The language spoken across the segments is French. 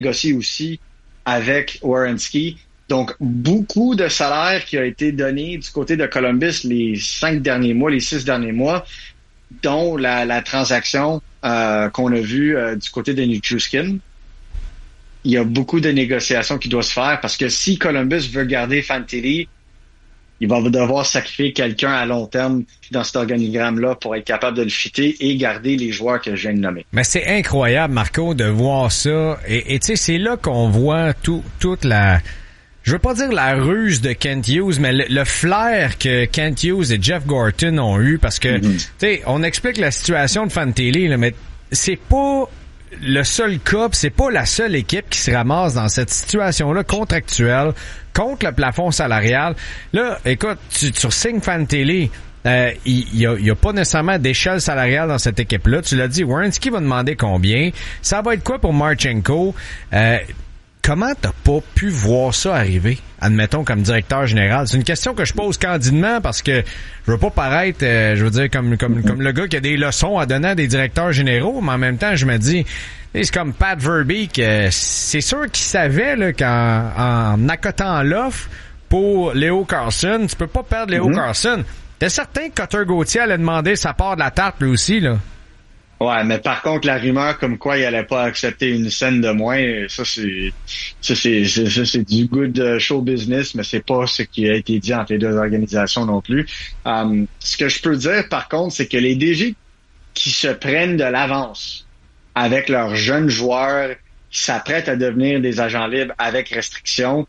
négocié aussi avec Werenski. Donc, beaucoup de salaire qui a été donné du côté de Columbus les 6 derniers mois, dont la transaction qu'on a vue du côté de Nichushkin. Il y a beaucoup de négociations qui doivent se faire parce que si Columbus veut garder Fantilli, il va devoir sacrifier quelqu'un à long terme dans cet organigramme-là pour être capable de le fitter et garder les joueurs que je viens de nommer. Mais c'est incroyable, Marco, de voir ça. Et tu sais, c'est là qu'on voit toute la... Je veux pas dire la ruse de Kent Hughes, mais le flair que Kent Hughes et Jeff Gorton ont eu, parce que, tu sais, on explique la situation de Fantilli, là, mais c'est pas le seul cas, c'est pas la seule équipe qui se ramasse dans cette situation-là contractuelle contre le plafond salarial. Là, écoute, tu signes Fantilli, il y a pas nécessairement d'échelle salariale dans cette équipe-là. Tu l'as dit, Werenski va demander combien. Ça va être quoi pour Marchenko? Comment t'as pas pu voir ça arriver, admettons, comme directeur général? C'est une question que je pose candidement parce que je veux pas paraître, je veux dire, comme le gars qui a des leçons à donner à des directeurs généraux, mais en même temps, je me dis, c'est comme Pat Verbeek, c'est sûr qu'il savait là, qu'en accotant l'offre pour Leo Carlson, tu peux pas perdre Leo Carlson. T'es certain que Cutter Gauthier allait demander sa part de la tarte lui aussi, là? Ouais, mais par contre, la rumeur comme quoi il allait pas accepter une scène de moins, ça c'est du good show business, mais c'est pas ce qui a été dit entre les deux organisations non plus. Ce que je peux dire, par contre, c'est que les DG qui se prennent de l'avance avec leurs jeunes joueurs qui s'apprêtent à devenir des agents libres avec restriction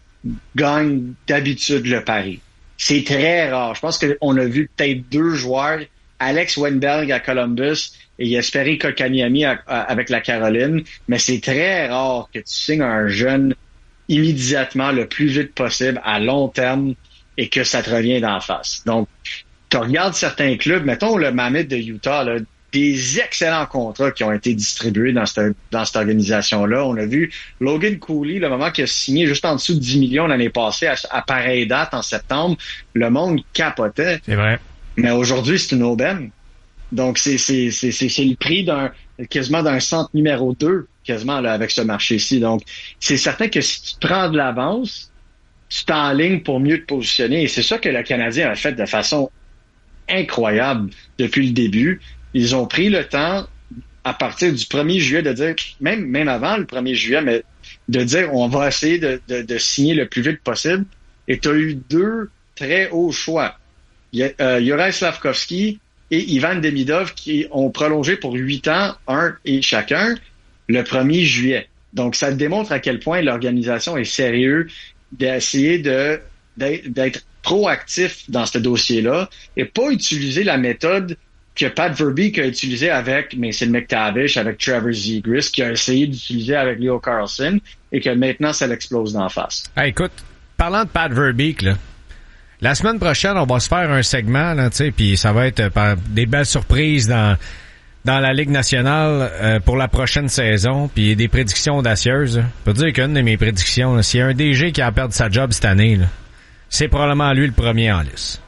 gagnent d'habitude le pari. C'est très rare. Je pense qu'on a vu peut-être 2 joueurs, Alex Wennberg à Columbus et Jesperi Kotkaniemi avec la Caroline, mais c'est très rare que tu signes un jeune immédiatement le plus vite possible à long terme et que ça te revient d'en face. Donc, tu regardes certains clubs, mettons le Mammoth de Utah, là, des excellents contrats qui ont été distribués dans cette organisation-là. On a vu Logan Cooley, le moment qu'il a signé juste en dessous de 10 millions l'année passée à pareille date en septembre, le monde capotait. C'est vrai. Mais aujourd'hui, c'est une aubaine. Donc, c'est le prix quasiment d'un centre numéro 2, quasiment, là, avec ce marché-ci. Donc, c'est certain que si tu prends de l'avance, tu t'enlignes pour mieux te positionner. Et c'est ça que le Canadien a fait de façon incroyable depuis le début. Ils ont pris le temps, à partir du 1er juillet, de dire, même avant le 1er juillet, mais de dire, on va essayer de signer le plus vite possible. Et tu as eu 2 très hauts choix. Juraj Slafkovský et Ivan Demidov qui ont prolongé pour 8 ans, un et chacun, le 1er juillet. Donc, ça démontre à quel point l'organisation est sérieuse d'essayer d'être proactif dans ce dossier-là et pas utiliser la méthode que Pat Verbeek a utilisée avec Mason McTavish, avec Trevor Zegras, qui a essayé d'utiliser avec Leo Carlson et que maintenant, ça l'explose d'en face. Hey, écoute, parlant de Pat Verbeek, là, la semaine prochaine, on va se faire un segment, là, tu sais, puis ça va être par des belles surprises dans la Ligue nationale pour la prochaine saison, puis des prédictions audacieuses. Je peux dire qu'une de mes prédictions, là, s'il y a un DG qui a perdu sa job cette année, là, c'est probablement lui le premier en lice.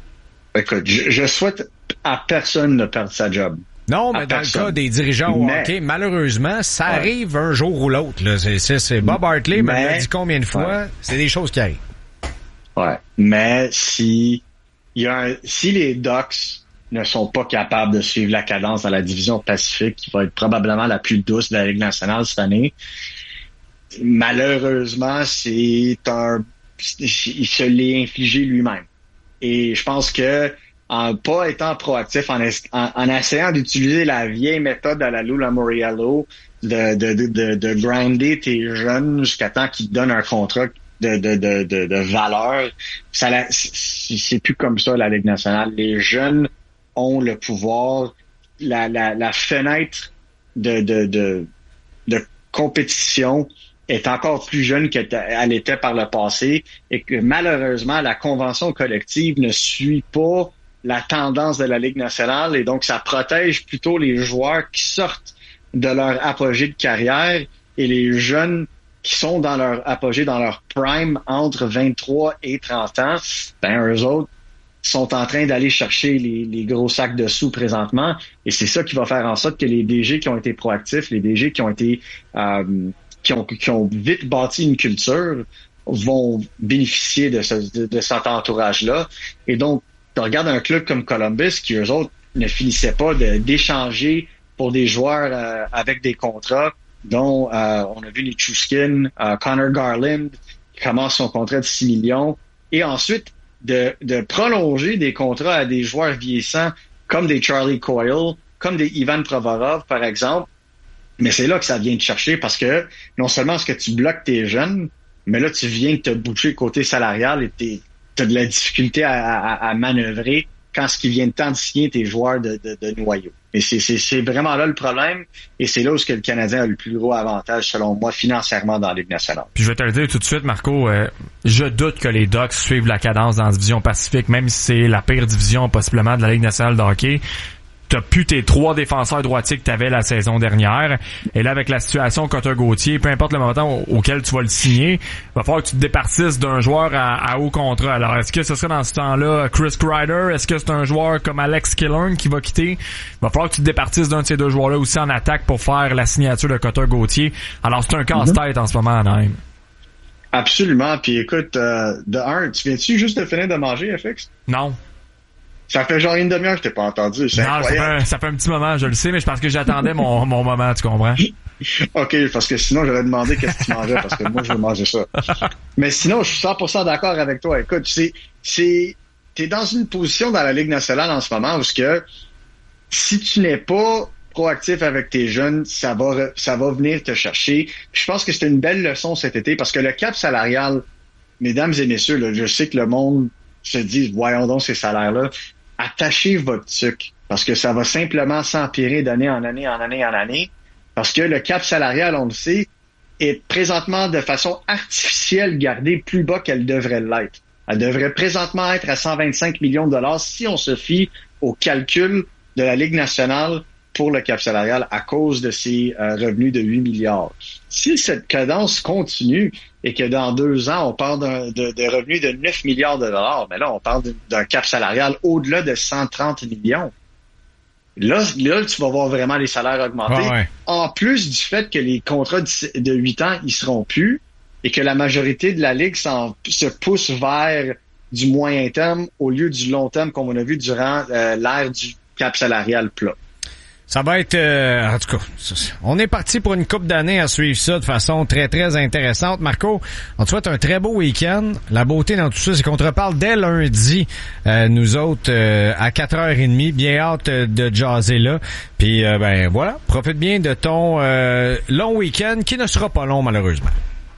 Écoute, je souhaite à personne de perdre sa job. Non, mais dans le cas des dirigeants au hockey, malheureusement, ça arrive un jour ou l'autre. Là. C'est Bob Hartley me l'a dit combien de fois, c'est des choses qui arrivent. Ouais, mais si les Ducks ne sont pas capables de suivre la cadence dans la division Pacifique, qui va être probablement la plus douce de la Ligue nationale cette année, malheureusement, il se l'est infligé lui-même. Et je pense que en pas étant proactif, en essayant d'utiliser la vieille méthode à la Lou Lamoriello, de grinder tes jeunes jusqu'à temps qu'ils te donnent un contrat de valeur, c'est plus comme ça la Ligue nationale. Les jeunes ont le pouvoir, la fenêtre de compétition est encore plus jeune qu'elle était par le passé et que malheureusement la convention collective ne suit pas la tendance de la Ligue nationale et donc ça protège plutôt les joueurs qui sortent de leur apogée de carrière et les jeunes qui sont dans leur apogée, dans leur prime entre 23 et 30 ans, eux autres sont en train d'aller chercher les gros sacs de sous présentement et c'est ça qui va faire en sorte que les DG qui ont été proactifs, les DG qui ont été qui ont vite bâti une culture vont bénéficier de cet entourage-là. Et donc, tu regardes un club comme Columbus qui, eux autres, ne finissaient pas d'échanger pour des joueurs avec des contrats, dont on a vu Nichushkin, Connor Garland, qui commence son contrat de 6 millions. Et ensuite, de prolonger des contrats à des joueurs vieillissants comme des Charlie Coyle, comme des Ivan Provorov, par exemple. Mais c'est là que ça vient te chercher parce que non seulement est-ce que tu bloques tes jeunes, mais là, tu viens de te boucher côté salarial et t'as de la difficulté à manœuvrer quand ce qui vient de temps de signer tes joueurs de noyau. Et c'est vraiment là le problème. Et c'est là où le Canadien a le plus gros avantage, selon moi, financièrement dans la Ligue nationale. Puis je vais te le dire tout de suite, Marco, je doute que les Ducks suivent la cadence dans la division Pacifique, même si c'est la pire division possiblement de la Ligue nationale de hockey. T'as plus tes 3 défenseurs droitiers que t'avais la saison dernière. Et là, avec la situation Cotter-Gauthier, peu importe le montant auquel tu vas le signer, il va falloir que tu te départisses d'un joueur à haut contrat. Alors, est-ce que ce serait dans ce temps-là Chris Kreider? Est-ce que c'est un joueur comme Alex Killorn qui va quitter? Il va falloir que tu te départisses d'un de ces deux joueurs-là aussi en attaque pour faire la signature de Cotter-Gauthier. Alors, c'est un casse-tête en ce moment, Anaheim. Absolument. Puis écoute, de un, tu viens-tu juste de finir de manger, FX? Non. Ça fait genre une demi-heure que je t'ai pas entendu. C'est incroyable. Ça fait un petit moment, je le sais, mais je pense que j'attendais mon moment, tu comprends? OK, parce que sinon, j'aurais demandé qu'est-ce que tu mangeais, parce que moi, je veux manger ça. Mais sinon, je suis 100% d'accord avec toi. Écoute, t'es dans une position dans la Ligue nationale en ce moment où si tu n'es pas proactif avec tes jeunes, ça va venir te chercher. Puis je pense que c'était une belle leçon cet été, parce que le cap salarial, mesdames et messieurs, là, je sais que le monde se dit, voyons donc ces salaires-là, attachez votre sucre, parce que ça va simplement s'empirer d'année en année, parce que le cap salarial, on le sait, est présentement de façon artificielle gardé plus bas qu'elle devrait l'être. Elle devrait présentement être à 125 millions de dollars si on se fie au calcul de la Ligue nationale pour le cap salarial à cause de ses revenus de 8 milliards. Si cette cadence continue et que dans 2 ans, on parle de revenus de 9 milliards de dollars, mais là, on parle d'un cap salarial au-delà de 130 millions. Là, tu vas voir vraiment les salaires augmenter. Ouais. En plus du fait que les contrats de 8 ans, ils seront plus et que la majorité de la Ligue se pousse vers du moyen terme au lieu du long terme comme on a vu durant l'ère du cap salarial plat. Ça va être, en tout cas, on est parti pour une couple d'années à suivre ça de façon très, très intéressante. Marco, on te souhaite un très beau week-end. La beauté dans tout ça, c'est qu'on te reparle dès lundi, nous autres, à 4h30. Bien hâte de jaser là. Puis, ben voilà, profite bien de ton long week-end qui ne sera pas long, malheureusement.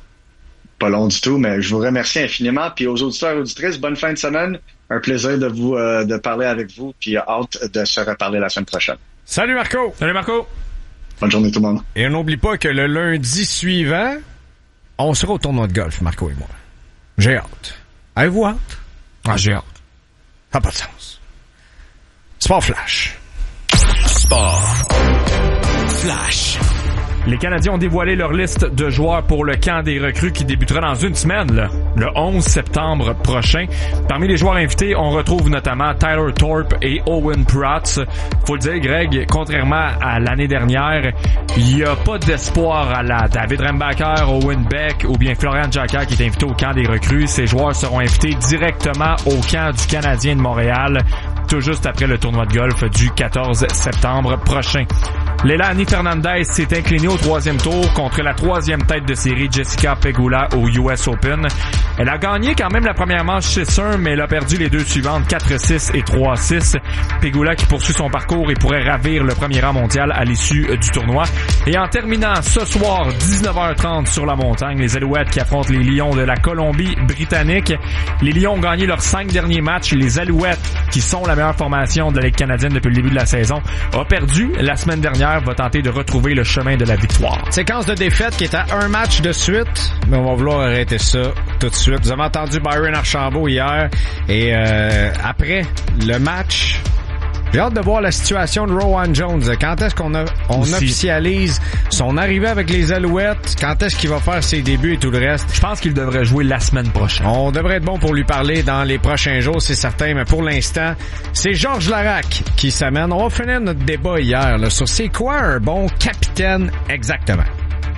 Pas long du tout, mais je vous remercie infiniment. Puis aux auditeurs et auditrices, bonne fin de semaine. Un plaisir de parler avec vous. Puis hâte de se reparler la semaine prochaine. Salut Marco! Salut Marco! Bonne journée tout le monde. Et on n'oublie pas que le lundi suivant, on sera au tournoi de golf, Marco et moi. J'ai hâte. Avez-vous hâte? Ah, j'ai hâte. Ça n'a pas de sens. Sport Flash. Sport Flash. Les Canadiens ont dévoilé leur liste de joueurs pour le camp des recrues qui débutera dans une semaine, le 11 septembre prochain. Parmi les joueurs invités, on retrouve notamment Tyler Thorpe et Owen Prats. Faut le dire, Greg, contrairement à l'année dernière, il n'y a pas d'espoir à la David Rembacher, Owen Beck ou bien Florian Jacquard qui est invité au camp des recrues. Ces joueurs seront invités directement au camp du Canadien de Montréal, tout juste après le tournoi de golf du 14 septembre prochain. Leilani Fernandez s'est inclinée au 3e tour contre la 3e tête de série Jessica Pegula au US Open. Elle a gagné quand même la première manche 6-1, mais elle a perdu les deux suivantes 4-6 et 3-6. Pegula qui poursuit son parcours et pourrait ravir le premier rang mondial à l'issue du tournoi. Et en terminant ce soir, 19h30 sur la montagne, les Alouettes qui affrontent les Lions de la Colombie-Britannique. Les Lions ont gagné leurs 5 derniers matchs. Les Alouettes, qui sont la meilleure formation de la Ligue canadienne depuis le début de la saison, ont perdu la semaine dernière, va tenter de retrouver le chemin de la victoire. Séquence de défaite qui est à un match de suite, mais on va vouloir arrêter ça tout de suite. Vous avez entendu Byron Archambault hier et après le match, j'ai hâte de voir la situation de Rowan Jones. Quand est-ce qu'on officialise son arrivée avec les Alouettes? Quand est-ce qu'il va faire ses débuts et tout le reste? Je pense qu'il devrait jouer la semaine prochaine. On devrait être bon pour lui parler dans les prochains jours, c'est certain. Mais pour l'instant, c'est Georges Laraque qui s'amène. On va finir notre débat hier là, sur c'est quoi un bon capitaine exactement.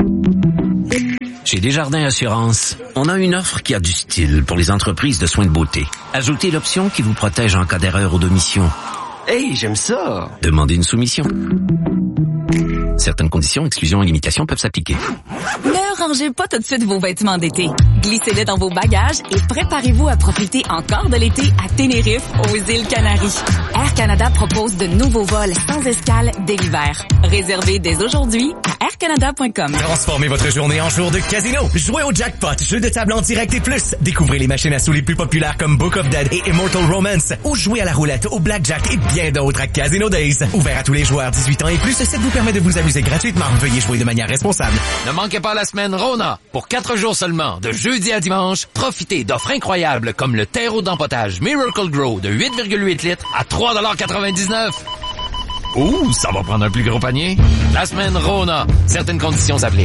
Chez Desjardins Assurance, on a une offre qui a du style pour les entreprises de soins de beauté. Ajoutez l'option qui vous protège en cas d'erreur ou d'omission. Hey, j'aime ça! Demandez une soumission. Certaines conditions, exclusions et limitations peuvent s'appliquer. Ne rangez pas tout de suite vos vêtements d'été. Glissez-les dans vos bagages et préparez-vous à profiter encore de l'été à Tenerife, aux îles Canaries. Air Canada propose de nouveaux vols sans escale dès l'hiver. Réservez dès aujourd'hui à aircanada.com. Transformez votre journée en jour de casino. Jouez au jackpot, jeu de table en direct et plus. Découvrez les machines à sous les plus populaires comme Book of Dead et Immortal Romance. Ou jouez à la roulette, au blackjack et bien d'autres à Casino Days. Ouvert à tous les joueurs 18 ans et plus, ça vous permet de vous amuser gratuitement. Veuillez jouer de manière responsable. Ne manquez pas la semaine Rona. Pour 4 jours seulement, de jeudi à dimanche, profitez d'offres incroyables comme le terreau d'empotage Miracle Grow de 8,8 litres à 3,99 $. Ouh, ça va prendre un plus gros panier. La semaine Rona. Certaines conditions s'appliquent.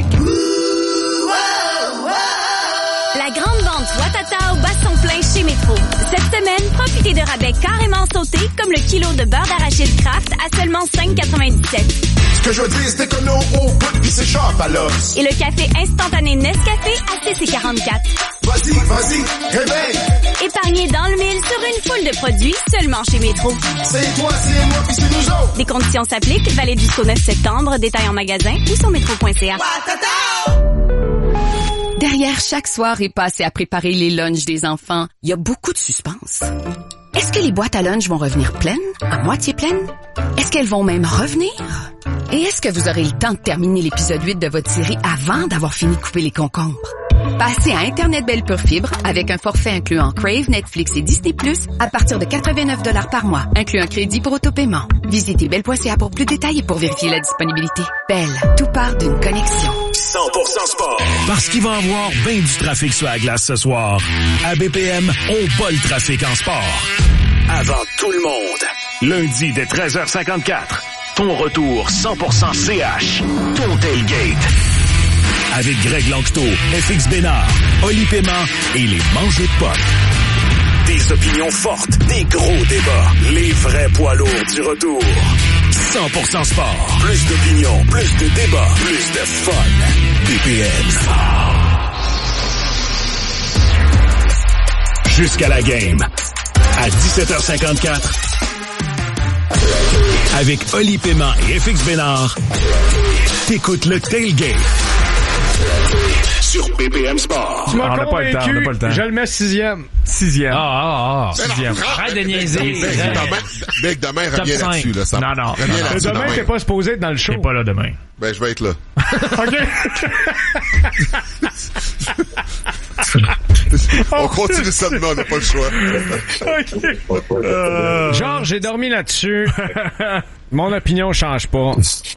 La grande vente Ouattatao bat son plein chez Métro. Cette semaine, profitez de rabais carrément sautés comme le kilo de beurre d'arachide Kraft à seulement 5,97 $. Ce que je veux dire, c'est que nos au bout pis c'est sharp à l'os. Et le café instantané Nescafé à 6,44 $. Vas-y, réveille! Épargnez dans le mille sur une foule de produits seulement chez Métro. C'est toi, c'est moi pis c'est nous autres! Des conditions s'appliquent, valide jusqu'au 9 septembre, détail en magasin ou sur métro.ca. Derrière chaque soirée passée à préparer les lunchs des enfants, il y a beaucoup de suspense. Est-ce que les boîtes à lunch vont revenir pleines, à moitié pleines? Est-ce qu'elles vont même revenir? Et est-ce que vous aurez le temps de terminer l'épisode 8 de votre série avant d'avoir fini de couper les concombres? Passez à Internet Belle Pure Fibre avec un forfait incluant Crave, Netflix et Disney+, à partir de 89 $ par mois, inclut un crédit pour autopaiement. Visitez belle.ca pour plus de détails et pour vérifier la disponibilité. Belle, tout part d'une connexion. 100% sport. Parce qu'il va y avoir bien du trafic sur la glace ce soir. À BPM, on bat le trafic en sport. Avant tout le monde. Lundi dès 13h54. Ton retour 100% CH. Ton tailgate. Avec Greg Lanctot, FX Bénard, Oli Paiement et les mangeux de potes. Des opinions fortes, des gros débats. Les vrais poids lourds du retour. 100% sport. Plus d'opinions, plus de débats, plus de fun. BPM. Jusqu'à la game. À 17h54. Avec Oli Paiement et FX Bénard. T'écoutes le tailgate. Sur BPM Sport. Tu m'as On n'a pas le temps, on n'a pas le temps. Je le mets 6e. 6e. Sixième. Arrête de niaiser. Dès que demain, reviens là-dessus. Là, ça Non. reviens là-dessus Demain, t'es pas supposé être dans le show. T'es pas là demain. Ben, je vais être là. OK. On continue ça demain, on n'a pas le choix. OK. Genre, j'ai dormi là-dessus. Mon opinion change pas.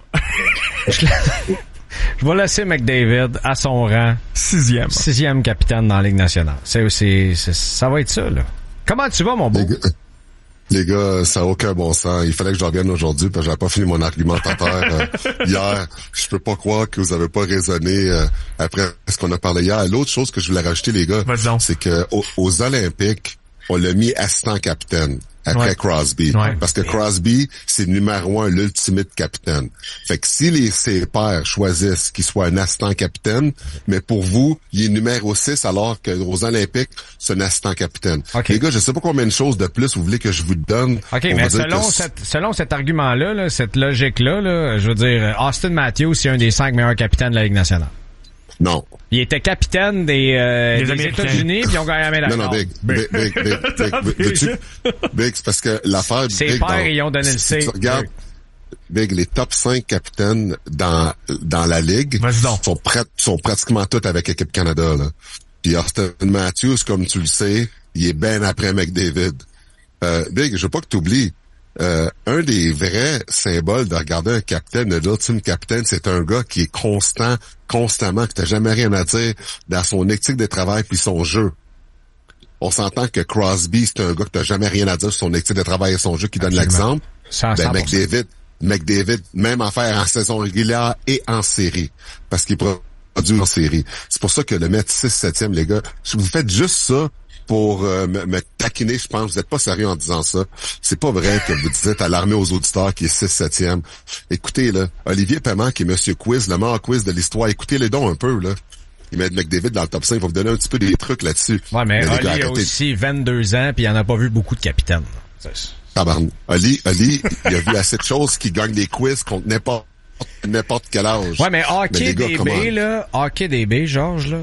Je vais laisser McDavid à son rang. 6e capitaine dans la Ligue nationale. Ça va être ça, là. Comment tu vas, mon beau? Les gars, ça n'a aucun bon sens. Il fallait que je revienne aujourd'hui parce que j'avais pas fini mon argumentateur hier. Je peux pas croire que vous avez pas raisonné après ce qu'on a parlé hier. L'autre chose que je voulais rajouter, les gars, c'est que aux Olympiques, on l'a mis assistant capitaine après Crosby. Ouais. Parce que Crosby, c'est numéro 1, l'ultimate capitaine. Fait que si ses pairs choisissent qu'il soit un assistant capitaine, mais pour vous, il est numéro 6 alors qu'aux Olympiques, c'est un assistant capitaine. Okay. Les gars, je sais pas combien de choses de plus vous voulez que je vous donne. OK, mais selon cet argument-là, là, cette logique-là, là, je veux dire, Austin Matthews, c'est un des 5 meilleurs capitaines de la Ligue nationale. Non. Il était capitaine des États-Unis, puis ils ont gagné la médaille. Non, Big, c'est parce que l'affaire... Ses pairs, ils ont donné le C. Si tu regardes, Big, les top 5 capitaines dans la Ligue sont pratiquement tous avec l'équipe Canada, là. Puis Austin Matthews, comme tu le sais, il est bien après McDavid. Big, je veux pas que tu oublies, un des vrais symboles de regarder un capitaine, l'ultime capitaine, c'est un gars qui est constamment, que t'as jamais rien à dire dans son éthique de travail puis son jeu. On s'entend que Crosby, c'est un gars que t'as jamais rien à dire sur son éthique de travail et son jeu qui donne l'exemple. Ben, McDavid, même affaire en saison régulière et en série. Parce qu'il produit en série. C'est pour ça que le mettre 6-7e, les gars, vous faites juste ça pour me taquiner, je pense. Vous êtes pas sérieux en disant ça. C'est pas vrai que vous dites à l'armée aux auditeurs qui est 6-7e. Écoutez, là, Olivier Paiement, qui est Monsieur Quiz, le meilleur quiz de l'histoire, écoutez-les donc un peu, là. Il met McDavid dans le top 5, il va vous donner un petit peu des trucs là-dessus. Ouais, mais Oli a aussi 22 ans, puis il en a pas vu beaucoup de capitaines. Tabarnak. Oli, il a vu assez de choses qui gagnent des quiz contre n'importe quel âge. Ouais, mais Hockey DB, là, Hockey DB, Georges, là,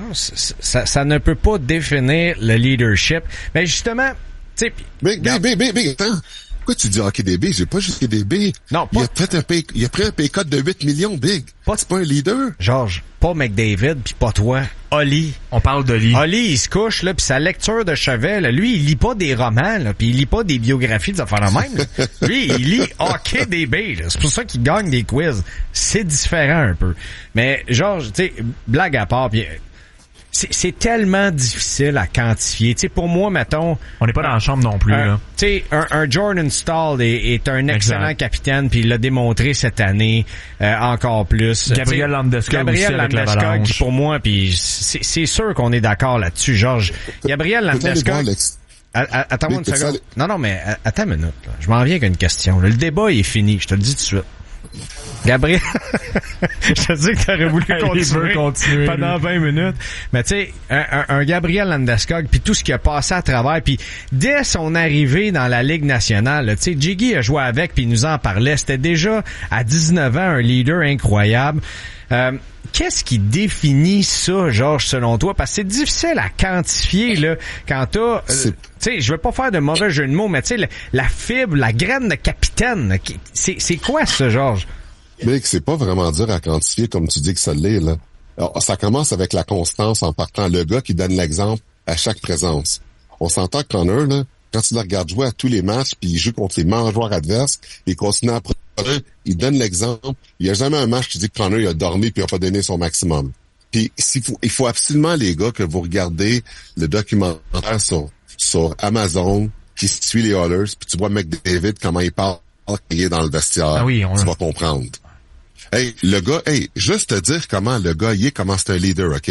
ça ne peut pas définir le leadership. Mais justement, tu sais... Mais, attends. Pourquoi tu dis Hockey DB? J'ai pas juste DB. Non, pas... Il a pris un pay cut de 8 millions, Big. C'est pas un leader. Georges, pas McDavid, pis pas toi. Oli. On parle d'Oli. Oli, il se couche, là, pis sa lecture de chevet, là, lui, il lit pas des romans, là, pis il lit pas des biographies de affaires de même, là. Lui, il lit Hockey DB, là. C'est pour ça qu'il gagne des quiz. C'est différent un peu. Mais, Georges, tu sais, blague à part, pis... C'est tellement difficile à quantifier. Tu sais, pour moi, mettons... On n'est pas dans la chambre non plus, là. Tu sais, un Jordan Staal est un excellent capitaine, puis il l'a démontré cette année encore plus. Gabriel Landeskog aussi avec l'Avalanche. Qui pour moi, puis c'est sûr qu'on est d'accord là-dessus, Georges. Gabriel Landeskog... Attends-moi une seconde. Non, mais attends une minute. Là. Je m'en viens avec une question. Le débat est fini, je te le dis tout de suite. Gabriel, je te dis que t'aurais voulu continuer pendant 20 minutes. Mais tu sais, un Gabriel Landeskog, puis tout ce qui a passé à travers, puis dès son arrivée dans la Ligue nationale, tu sais, Jiggy a joué avec, puis il nous en parlait. C'était déjà à 19 ans un leader incroyable. Qu'est-ce qui définit ça, Georges, selon toi? Parce que c'est difficile à quantifier, là, quand t'as... tu sais, je veux pas faire de mauvais jeu de mots, mais tu sais, la fibre, la graine de capitaine, c'est quoi ça, Georges? Mais c'est pas vraiment dur à quantifier, comme tu dis que ça l'est, là. Alors, ça commence avec la constance en partant. Le gars qui donne l'exemple à chaque présence. On s'entend que Connor, là, quand tu le regardes jouer à tous les matchs, puis il joue contre les meilleurs joueurs adverses, il continue à produire, il donne l'exemple. Il y a jamais un match qui dit que Connor il a dormi puis il a pas donné son maximum. Puis il faut absolument, les gars, que vous regardez le documentaire sur Amazon qui suit les Oilers, puis tu vois McDavid comment il parle, qu'il est dans le vestiaire. Ah oui, tu vas comprendre. Le gars, juste te dire comment le gars y est, comment c'est un leader, OK?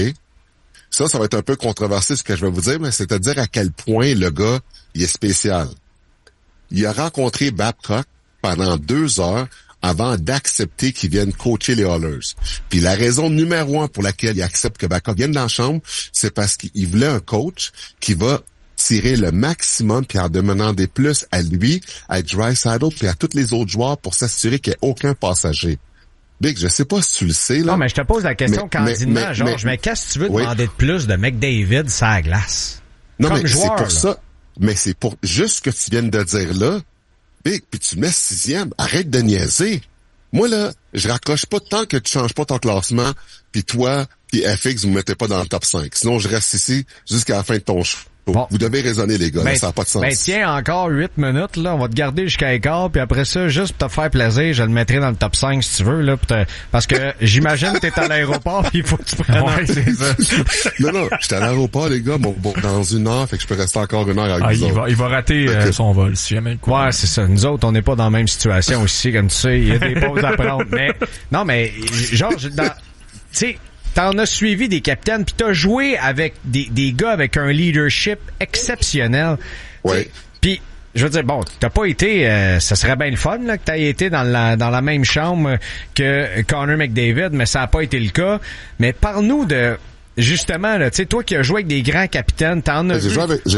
Ça va être un peu controversé ce que je vais vous dire, mais c'est à dire à quel point le gars, il est spécial. Il a rencontré Babcock pendant 2 heures avant d'accepter qu'il vienne coacher les Oilers. Puis la raison numéro 1 pour laquelle il accepte que Babcock vienne dans la chambre, c'est parce qu'il voulait un coach qui va tirer le maximum puis en demander plus à lui, à Draisaitl puis à tous les autres joueurs pour s'assurer qu'il n'y ait aucun passager. Big, je sais pas si tu le sais, là. Non, mais je te pose la question candidement, Georges. Mais qu'est-ce que tu veux demander de plus de McDavid sur la glace? Non, comme mais joueur, c'est pour là. ça. Mais c'est pour juste ce que tu viens de dire là. Big, puis tu mets 6e. Arrête de niaiser. Moi, là, je raccroche pas tant que tu changes pas ton classement, puis toi, puis FX, vous me mettez pas dans le top 5. Sinon, je reste ici jusqu'à la fin de ton show. Bon. Vous devez raisonner, les gars. Là, ça n'a pas de sens. Ben, tiens, encore 8 minutes, là. On va te garder jusqu'à écart, puis après ça, juste pour te faire plaisir, je le mettrai dans le top 5 si tu veux, là. Parce que j'imagine que t'es à l'aéroport, puis il faut que tu prennes. Ouais, c'est ça. Non, j'étais à l'aéroport, les gars, bon, dans 1 heure, fait que je peux rester encore 1 heure avec vous autres. Il va rater son vol, si jamais. Ouais, c'est ça. Nous autres, on n'est pas dans la même situation aussi, comme tu sais. Il y a des pauses à prendre. Mais, Georges, tu sais, t'en as suivi des capitaines, puis t'as joué avec des gars avec un leadership exceptionnel. Oui. Puis, je veux dire, bon, t'as pas été... ça serait bien le fun là, que t'aies été dans la même chambre que Connor McDavid, mais ça a pas été le cas. Mais parle-nous de... Justement, là, tu sais, toi qui as joué avec des grands capitaines, t'en as vu... J'ai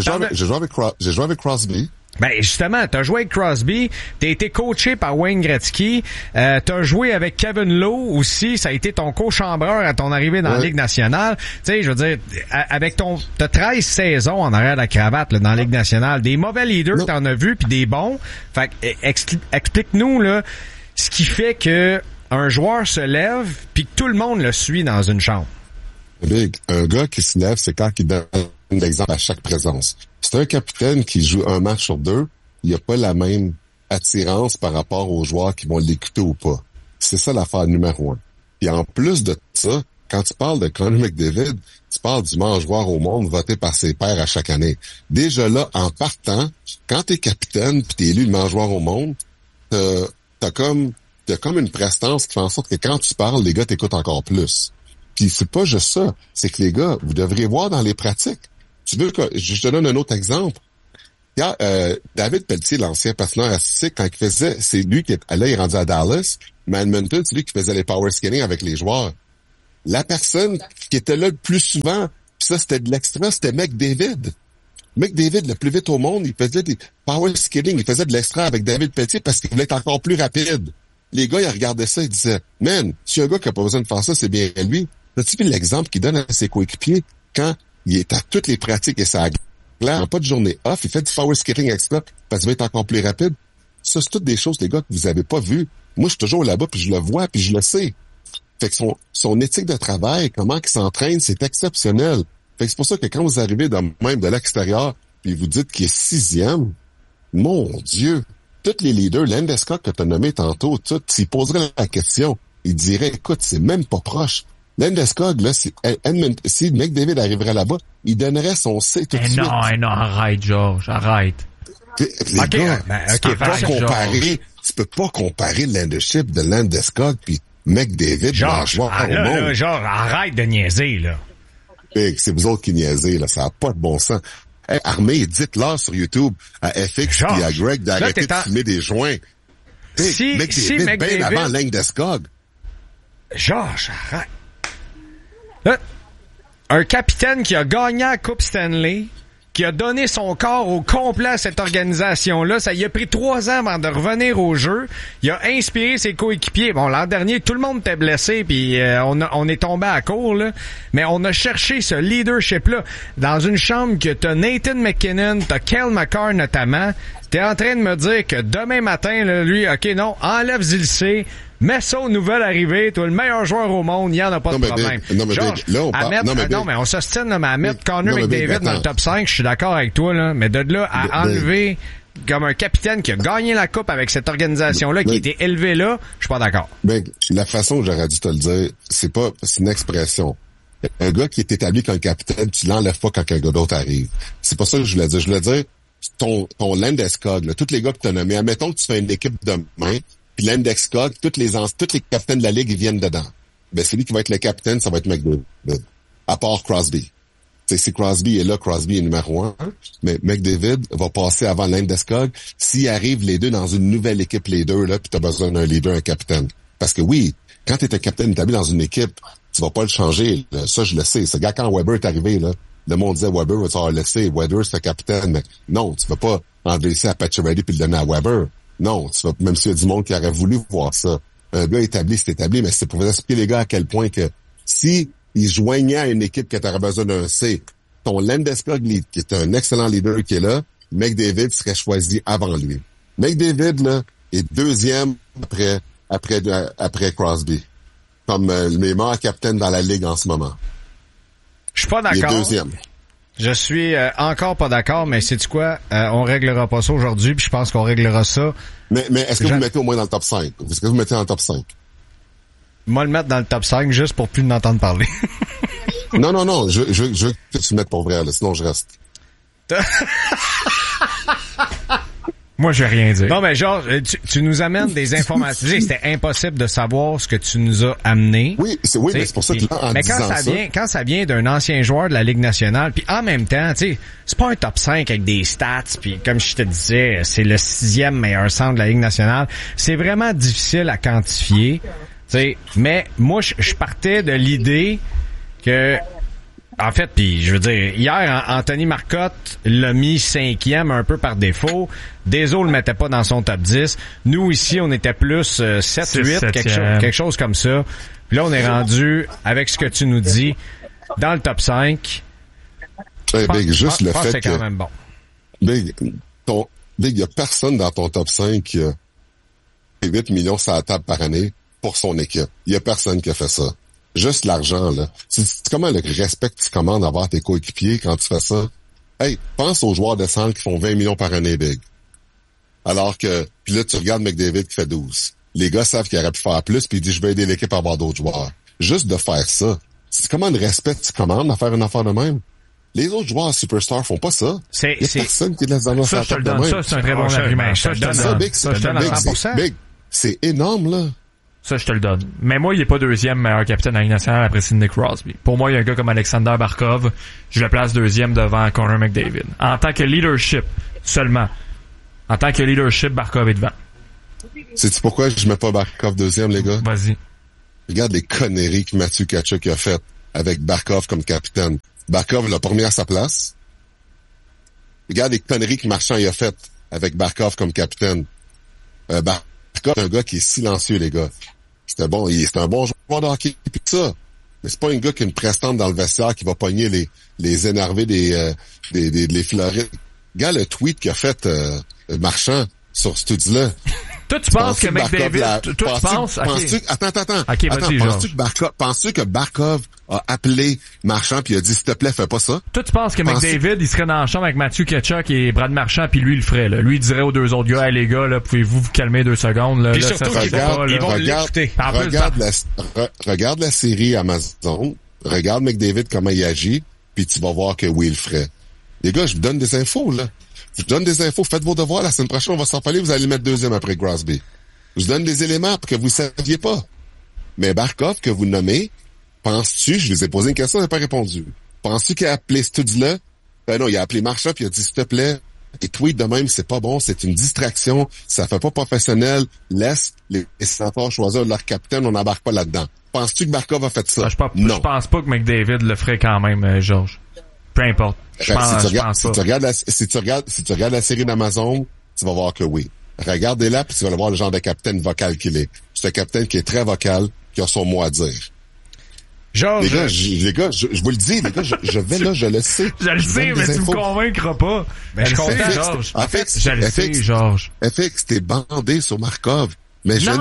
joué avec Crosby. Ben justement, t'as joué avec Crosby, t'as été coaché par Wayne Gretzky, t'as joué avec Kevin Lowe aussi, ça a été ton co-chambreur à ton arrivée dans la Ligue nationale. Tu sais, je veux dire, avec t'as 13 saisons en arrière de la cravate là, dans la Ligue nationale, des mauvais leaders t'en as vu puis des bons. Fait explique-nous là ce qui fait que un joueur se lève puis que tout le monde le suit dans une chambre. Big, un gars qui se lève, c'est quand il donne l'exemple à chaque présence. C'est un capitaine qui joue un match sur 2, il n'y a pas la même attirance par rapport aux joueurs qui vont l'écouter ou pas. C'est ça l'affaire numéro 1. Et en plus de ça, quand tu parles de Connor McDavid, tu parles du meilleur joueur au monde voté par ses pairs à chaque année. Déjà là, en partant, quand t'es capitaine pis t'es élu le meilleur joueur au monde, t'as comme une prestance qui fait en sorte que quand tu parles, les gars t'écoutent encore plus. Puis c'est pas juste ça, c'est que les gars, vous devriez voir dans les pratiques. Tu veux que je te donne un autre exemple? David Pelletier, l'ancien patineur artistique, quand il faisait, c'est lui qui est rendu à Dallas, mais à Edmonton, c'est lui qui faisait les power skating avec les joueurs. La personne qui était là le plus souvent, pis ça c'était de l'extra, c'était McDavid. McDavid, le plus vite au monde, il faisait des power skating, il faisait de l'extra avec David Pelletier parce qu'il voulait être encore plus rapide. Les gars, ils regardaient ça, ils disaient, man, si un gars qui a pas besoin de faire ça, c'est bien lui. As-tu vu l'exemple qu'il donne à ses coéquipiers quand il est à toutes les pratiques et ça clair, pas de journée off, il fait du power skating extra parce qu'il va être encore plus rapide. Ça, c'est toutes des choses, les gars, que vous avez pas vues. Moi, je suis toujours là-bas, puis je le vois, puis je le sais. Fait que son éthique de travail, comment il s'entraîne, c'est exceptionnel. Fait que c'est pour ça que quand vous arrivez même de l'extérieur, puis vous dites qu'il est 6e, mon Dieu, tous les leaders, Landeskog que tu as nommé tantôt, s'il poserait la question, il dirait, écoute, c'est même pas proche. Landeskog, là, si McDavid arriverait là-bas, il donnerait son C tout de suite. Non, arrête, Georges, arrête. Les gars, tu peux pas comparer le leadership de Landeskog puis McDavid. Georges, arrête de niaiser, là. C'est vous autres qui niaisez, là, ça n'a pas de bon sens. Hey, Armée, dites-leur sur YouTube à FX et à Greg d'arrêter de fumer des joints. McDavid, bien avant Landeskog. Georges, arrête. Là, un capitaine qui a gagné la Coupe Stanley, qui a donné son corps au complet à cette organisation-là. Ça y a pris 3 ans avant de revenir au jeu. Il a inspiré ses coéquipiers. Bon, l'an dernier, tout le monde était blessé, puis on est tombé à court, là. Mais on a cherché ce leadership-là. Dans une chambre que t'as Nathan McKinnon, t'as Cale Makar notamment. T'es en train de me dire que demain matin, là, lui, OK, non, enlève Zilsé, mets ça aux nouvelles arrivées, toi, le meilleur joueur au monde, il n'y en a pas de problème. Georges, mais on s'ostine, mais à mettre Connor McDavid dans le top 5, je suis d'accord avec toi, là, mais de là à enlever comme un capitaine qui a gagné la coupe avec cette organisation-là, qui a été élevé là, je suis pas d'accord. La façon que j'aurais dû te le dire, c'est une expression. Un gars qui est établi comme capitaine, tu l'enlèves pas quand un gars d'autre arrive. C'est pas ça que je voulais dire. Je voulais dire, ton Landeskog, là, tous les gars que tu as nommés, admettons que tu fais une équipe demain, puis Landeskog, tous les capitaines de la Ligue, ils viennent dedans. Celui qui va être le capitaine, ça va être McDavid. À part Crosby. Si Crosby est là, Crosby est numéro 1. Mais McDavid va passer avant Landeskog s'ils arrivent les deux dans une nouvelle équipe, les deux, là, puis t'as besoin d'un leader, un capitaine. Parce que oui, quand t'es un capitaine établi dans une équipe, tu vas pas le changer. Là. Ça, je le sais. Ce gars, quand Weber est arrivé, là, le monde disait Weber va te laisser. Weber, c'est le capitaine. Mais non, tu vas pas enlever ça à Pacioretty puis le donner à Weber. Non, tu vas, même s'il y a du monde qui aurait voulu voir ça. Un gars établi, c'est établi, mais c'est pour vous expliquer, les gars, à quel point que si il joignait à une équipe que tu aurais besoin d'un C, ton Landeskog, qui est un excellent leader qui est là, McDavid serait choisi avant lui. McDavid, là, est 2e après Crosby. Comme le meilleur capitaine dans la Ligue en ce moment. Je suis pas d'accord. Il est 2e. Je suis encore pas d'accord, mais sais-tu quoi? On réglera pas ça aujourd'hui, puis je pense qu'on réglera ça. Mais est-ce que vous le mettez au moins dans le top 5? Est-ce que vous le mettez dans le top 5? Moi, le mettre dans le top 5 juste pour plus n'entendre parler. Non. Je veux que tu le mettes pour vrai, là, sinon je reste. Moi, je vais rien dire. Non, mais genre, tu nous amènes des informations. C'était impossible de savoir ce que tu nous as amené. Oui, mais c'est pour ça que là, en disant ça... quand ça vient d'un ancien joueur de la Ligue nationale, puis en même temps, tu sais, c'est pas un top 5 avec des stats, puis comme je te disais, c'est le 6e meilleur centre de la Ligue nationale. C'est vraiment difficile à quantifier, tu sais. Mais moi, je partais de l'idée que... En fait, puis je veux dire, hier, Anthony Marcotte l'a mis 5e un peu par défaut. Deso le mettait pas dans son top 10. Nous, ici, on était plus 7-8, quelque chose comme ça. Puis là, on est rendu, avec ce que tu nous dis, dans le top 5. Big, juste le fait c'est quand même bon. Big, il y a personne dans ton top 5 qui a 8 millions sur la table par année pour son équipe. Il y a personne qui a fait ça. Juste l'argent, là. C'est comment le respect que tu commandes d'avoir tes coéquipiers quand tu fais ça? Hey, pense aux joueurs de centre qui font 20 millions par année, Big. Alors que, puis là, tu regardes McDavid qui fait 12. Les gars savent qu'il aurait pu faire plus, puis il dit, je vais aider l'équipe à avoir d'autres joueurs. Juste de faire ça. C'est comment le respect que tu commandes à faire une affaire de même? Les autres joueurs superstars font pas ça. Il y a personne qui laisse dans sa table de même. Ça, c'est un très bon argument. Ça, je te le donne. Big, c'est énorme, là. Ça, je te le donne. Mais moi, il est pas 2e meilleur capitaine de la Ligue nationale après Sidney Crosby. Pour moi, il y a un gars comme Alexander Barkov. Je le place 2e devant Connor McDavid. En tant que leadership, seulement. En tant que leadership, Barkov est devant. Sais-tu pourquoi je mets pas Barkov deuxième, les gars? Vas-y. Regarde les conneries que Mathieu Tkachuk a faites avec Barkov comme capitaine. Barkov l'a pas mis à sa place. Regarde les conneries que Marchand a faites avec Barkov comme capitaine. Barkov est un gars qui est silencieux, les gars. C'est un bon joueur de hockey, pis ça. Mais c'est pas un gars qui a une prestante dans le vestiaire qui va pogner les énervés des Florides. Regarde le tweet qu'a fait Marchand sur ce tweet-là. Toi, tu penses que McDavid... Attends. Okay, Penses-tu que Barkov a appelé Marchand puis a dit, s'il te plaît, fais pas ça? Toi, tu penses que McDavid, il serait dans la chambre avec Mathieu Tkachuk et Brad Marchand puis lui, il le ferait, là. Lui, il dirait aux deux autres gars, hey, les gars, là, pouvez-vous vous calmer 2 secondes, là. Puis là, surtout, ils vont l'écouter. Regarde la série Amazon, regarde McDavid comment il agit, puis tu vas voir que oui, il le ferait. Les gars, je vous donne des infos, là. Je vous donne des infos. Faites vos devoirs. La semaine prochaine, on va s'en parler. Vous allez mettre deuxième après Crosby. Je vous donne des éléments que vous ne saviez pas. Mais Barkov, que vous nommez, penses-tu, je vous ai posé une question, il n'a pas répondu. Penses-tu qu'il a appelé Studzla? Ben non, il a appelé Marchand puis il a dit, s'il te plaît, et tweet de même, c'est pas bon, c'est une distraction, ça fait pas professionnel, laisse les sénateurs choisir leur capitaine, on n'embarque pas là-dedans. Penses-tu que Barkov a fait ça? Non. Je pense pas que McDavid le ferait quand même, Georges. Peu importe. Si tu regardes la série d'Amazon, tu vas voir que oui. Regardez-la, puis tu vas voir le genre de capitaine vocal qu'il est. C'est un capitaine qui est très vocal, qui a son mot à dire. Georges. Les gars, je vous le dis, les gars, je vais là, je le sais. Je le sais, mais tu me convaincras pas. Mais je suis content, Georges. Je le sais, Georges. FX, t'es bandé sur Markov. Mais je viens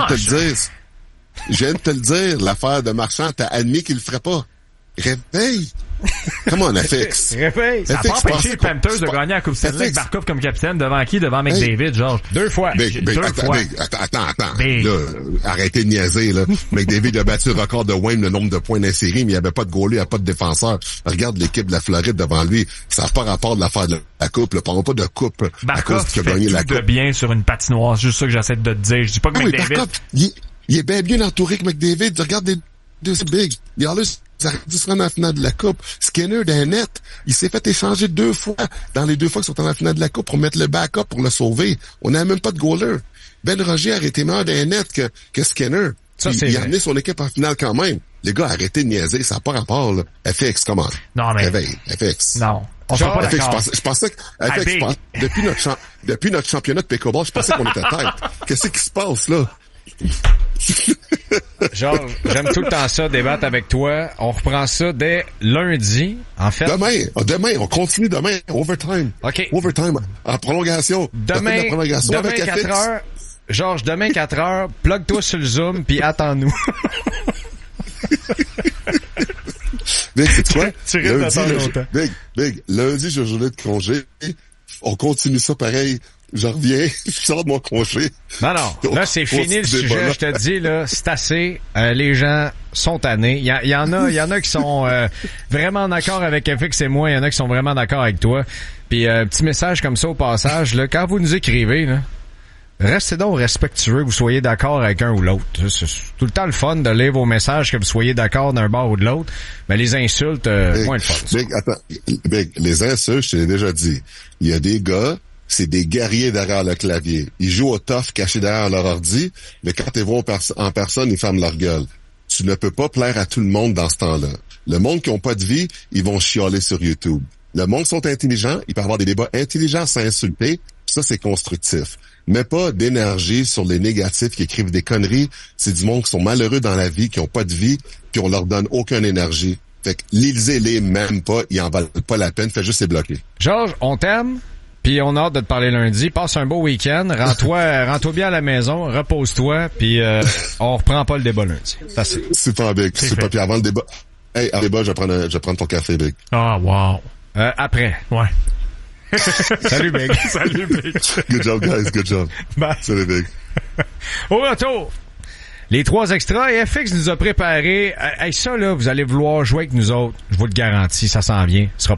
de te le dire, l'affaire de Marchand, t'as admis qu'il le ferait pas. Réveille! Comment on FX? Réveille! Ça n'a pas empêché les Panthers de gagner la Coupe Stanley avec Barkov comme capitaine devant qui? Devant McDavid, Georges. 2 fois. Attends. Là, arrêtez de niaiser, là. McDavid a battu le record de Wayne, le nombre de points dans la série, mais il n'y avait pas de goalie, il n'y avait pas de défenseur. Regarde l'équipe de la Floride devant lui. Ça n'a pas rapport de l'affaire de la coupe, là. Parlons pas de coupe. Barkov qui a gagné la coupe. De bien sur une patinoire. C'est juste ça que j'essaie de te dire. Je dis pas que McDavid... Barkov, il est bien entouré que McDavid. Regarde les deux big. Il a ça aurait dû se rendre en finale de la Coupe. Skinner d'un net, il s'est fait échanger 2 fois dans les 2 fois qu'ils sont en finale de la Coupe pour mettre le backup pour le sauver. On n'a même pas de goaler. Ben Roger a été meilleur d'un net que Skinner. Il a amené son équipe en finale quand même. Les gars, arrêtez de niaiser, ça n'a pas rapport, là. FX, comment? Non, mais... Réveille, FX. Non. On sera pas d'accord. Je pensais que, FX, depuis notre championnat de pickleball, je pensais qu'on était tête. Qu'est-ce qui se passe, là? Georges, j'aime tout le temps ça, débattre avec toi. On reprend ça dès lundi, en fait. Demain, on continue demain, overtime. OK. Overtime, en prolongation. Demain 4 heures. Georges, demain 4 heures, plug-toi sur le Zoom, puis attends-nous. Big, c'est quoi? Tu risques d'attendre longtemps. Big, lundi, j'ai journée de congé. On continue ça pareil. Je reviens, je sors de mon congé. Non. Là, c'est fini le sujet. Je te dis, là, c'est assez. Les gens sont tannés. Il y en a qui sont vraiment d'accord avec FX et moi. Il y en a qui sont vraiment d'accord avec toi. Puis, petit message comme ça au passage, là, quand vous nous écrivez, là, restez donc respectueux, que vous soyez d'accord avec un ou l'autre. C'est tout le temps le fun de lire vos messages, que vous soyez d'accord d'un bord ou de l'autre. Mais les insultes, moins le fun. Big, les insultes, je te l'ai déjà dit. Il y a des gars, c'est des guerriers derrière le clavier. Ils jouent au tough cachés derrière leur ordi, mais quand ils vont en personne, ils ferment leur gueule. Tu ne peux pas plaire à tout le monde dans ce temps-là. Le monde qui n'a pas de vie, ils vont chialer sur YouTube. Le monde qui sont intelligents, ils peuvent avoir des débats intelligents sans insulter. Ça, c'est constructif. Mais pas d'énergie sur les négatifs qui écrivent des conneries. C'est du monde qui sont malheureux dans la vie, qui ont pas de vie, puis on leur donne aucune énergie. Fait que lisez-les même pas, ils en valent pas la peine, faites juste les bloquer. Georges, on t'aime, puis on a hâte de te parler lundi. Passe un beau week-end, rends-toi bien à la maison, repose-toi, puis on reprend pas le débat lundi. C'est pas Big, c'est pas. Puis avant le débat, avant le débat, je vais prendre ton café, Big. Ah, wow. Après. Ouais. Salut, Big. Salut, Big. Good job, guys. Good job. Bye. Salut, Big. Au retour, les 3 extras. Et FX nous a préparé. Ça, là, vous allez vouloir jouer avec nous autres. Je vous le garantis, ça s'en vient. Ce sera pas long.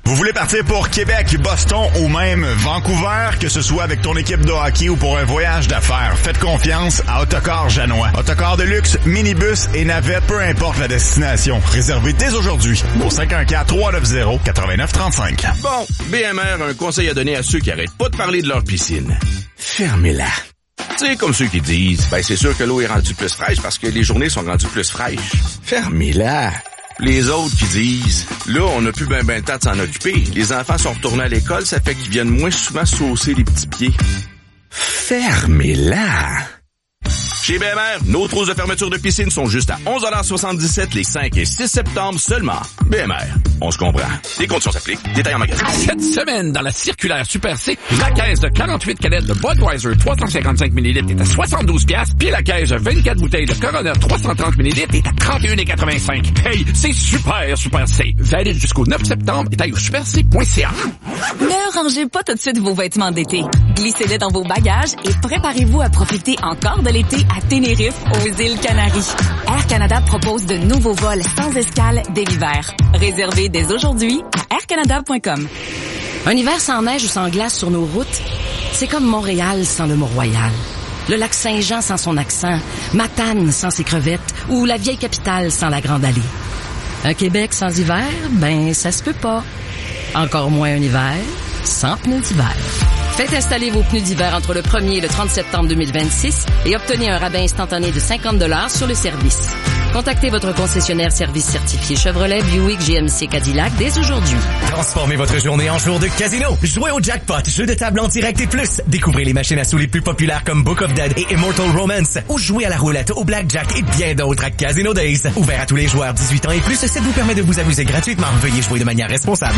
Vous voulez partir pour Québec, Boston ou même Vancouver, que ce soit avec ton équipe de hockey ou pour un voyage d'affaires, faites confiance à Autocar Janois. Autocar de luxe, minibus et navette, peu importe la destination. Réservez dès aujourd'hui au 514-390-8935. Bon, BMR a un conseil à donner à ceux qui arrêtent pas de parler de leur piscine. Fermez-la. Tu sais, comme ceux qui disent, c'est sûr que l'eau est rendue plus fraîche parce que les journées sont rendues plus fraîches. Fermez-la. Les autres qui disent, là, on n'a plus ben le temps de s'en occuper. Les enfants sont retournés à l'école, ça fait qu'ils viennent moins souvent saucer les petits pieds. Fermez-la. Chez BMR, nos trousses de fermeture de piscine sont juste à 11,77 les 5 et 6 septembre seulement. BMR, on se comprend. Les conditions s'appliquent. Détails en magasin. Cette semaine, dans la circulaire Super C, la caisse de 48 canettes de Budweiser 355 ml est à 72$, puis la caisse de 24 bouteilles de Corona 330 ml est à 31,85$. Hey, c'est super C. Valide jusqu'au 9 septembre. Détails au superc.ca. Ne rangez pas tout de suite vos vêtements d'été. Glissez-les dans vos bagages et préparez-vous à profiter encore de l'été à Tenerife, aux îles Canaries. Air Canada propose de nouveaux vols sans escale dès l'hiver. Réservez dès aujourd'hui à aircanada.com. Un hiver sans neige ou sans glace sur nos routes, c'est comme Montréal sans le Mont-Royal. Le lac Saint-Jean sans son accent, Matane sans ses crevettes ou la vieille capitale sans la Grande Allée. Un Québec sans hiver, ça se peut pas. Encore moins un hiver sans pneus d'hiver. Faites installer vos pneus d'hiver entre le 1er et le 30 septembre 2026 et obtenez un rabais instantané de 50$ sur le service. Contactez votre concessionnaire service certifié Chevrolet, Buick, GMC, Cadillac dès aujourd'hui. Transformez votre journée en jour de casino. Jouez au jackpot, jeu de table en direct et plus. Découvrez les machines à sous les plus populaires comme Book of Dead et Immortal Romance. Ou jouez à la roulette, au blackjack et bien d'autres à Casino Days. Ouvert à tous les joueurs 18 ans et plus, ça vous permet de vous amuser gratuitement. Veuillez jouer de manière responsable.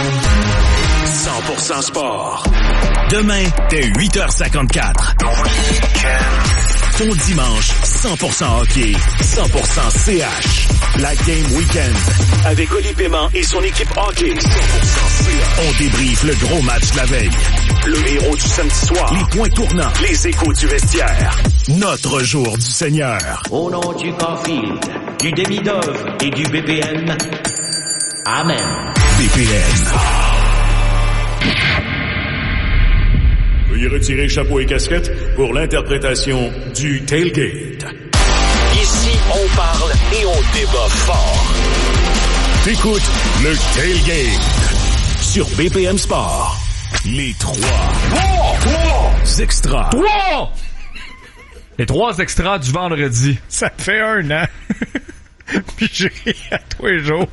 100% sport. Demain, dès 8h54. Ton dimanche, 100% hockey, 100% CH. La Game Weekend. Avec Oli Paiement et son équipe hockey, 100% CH. On débriefe le gros match de la veille. Le héros du samedi soir. Les points tournants. Les échos du vestiaire. Notre jour du Seigneur. Au nom du Caulfield, du demi-dove et du BPM. Amen. BPM. Veuillez retirer chapeau et casquette pour l'interprétation du Tailgate. Ici, on parle et on débat fort. T'écoutes le Tailgate sur BPM Sport. Les trois extras. Les 3 extras du vendredi. Ça fait 1 an. Puis je ris à tous les jours.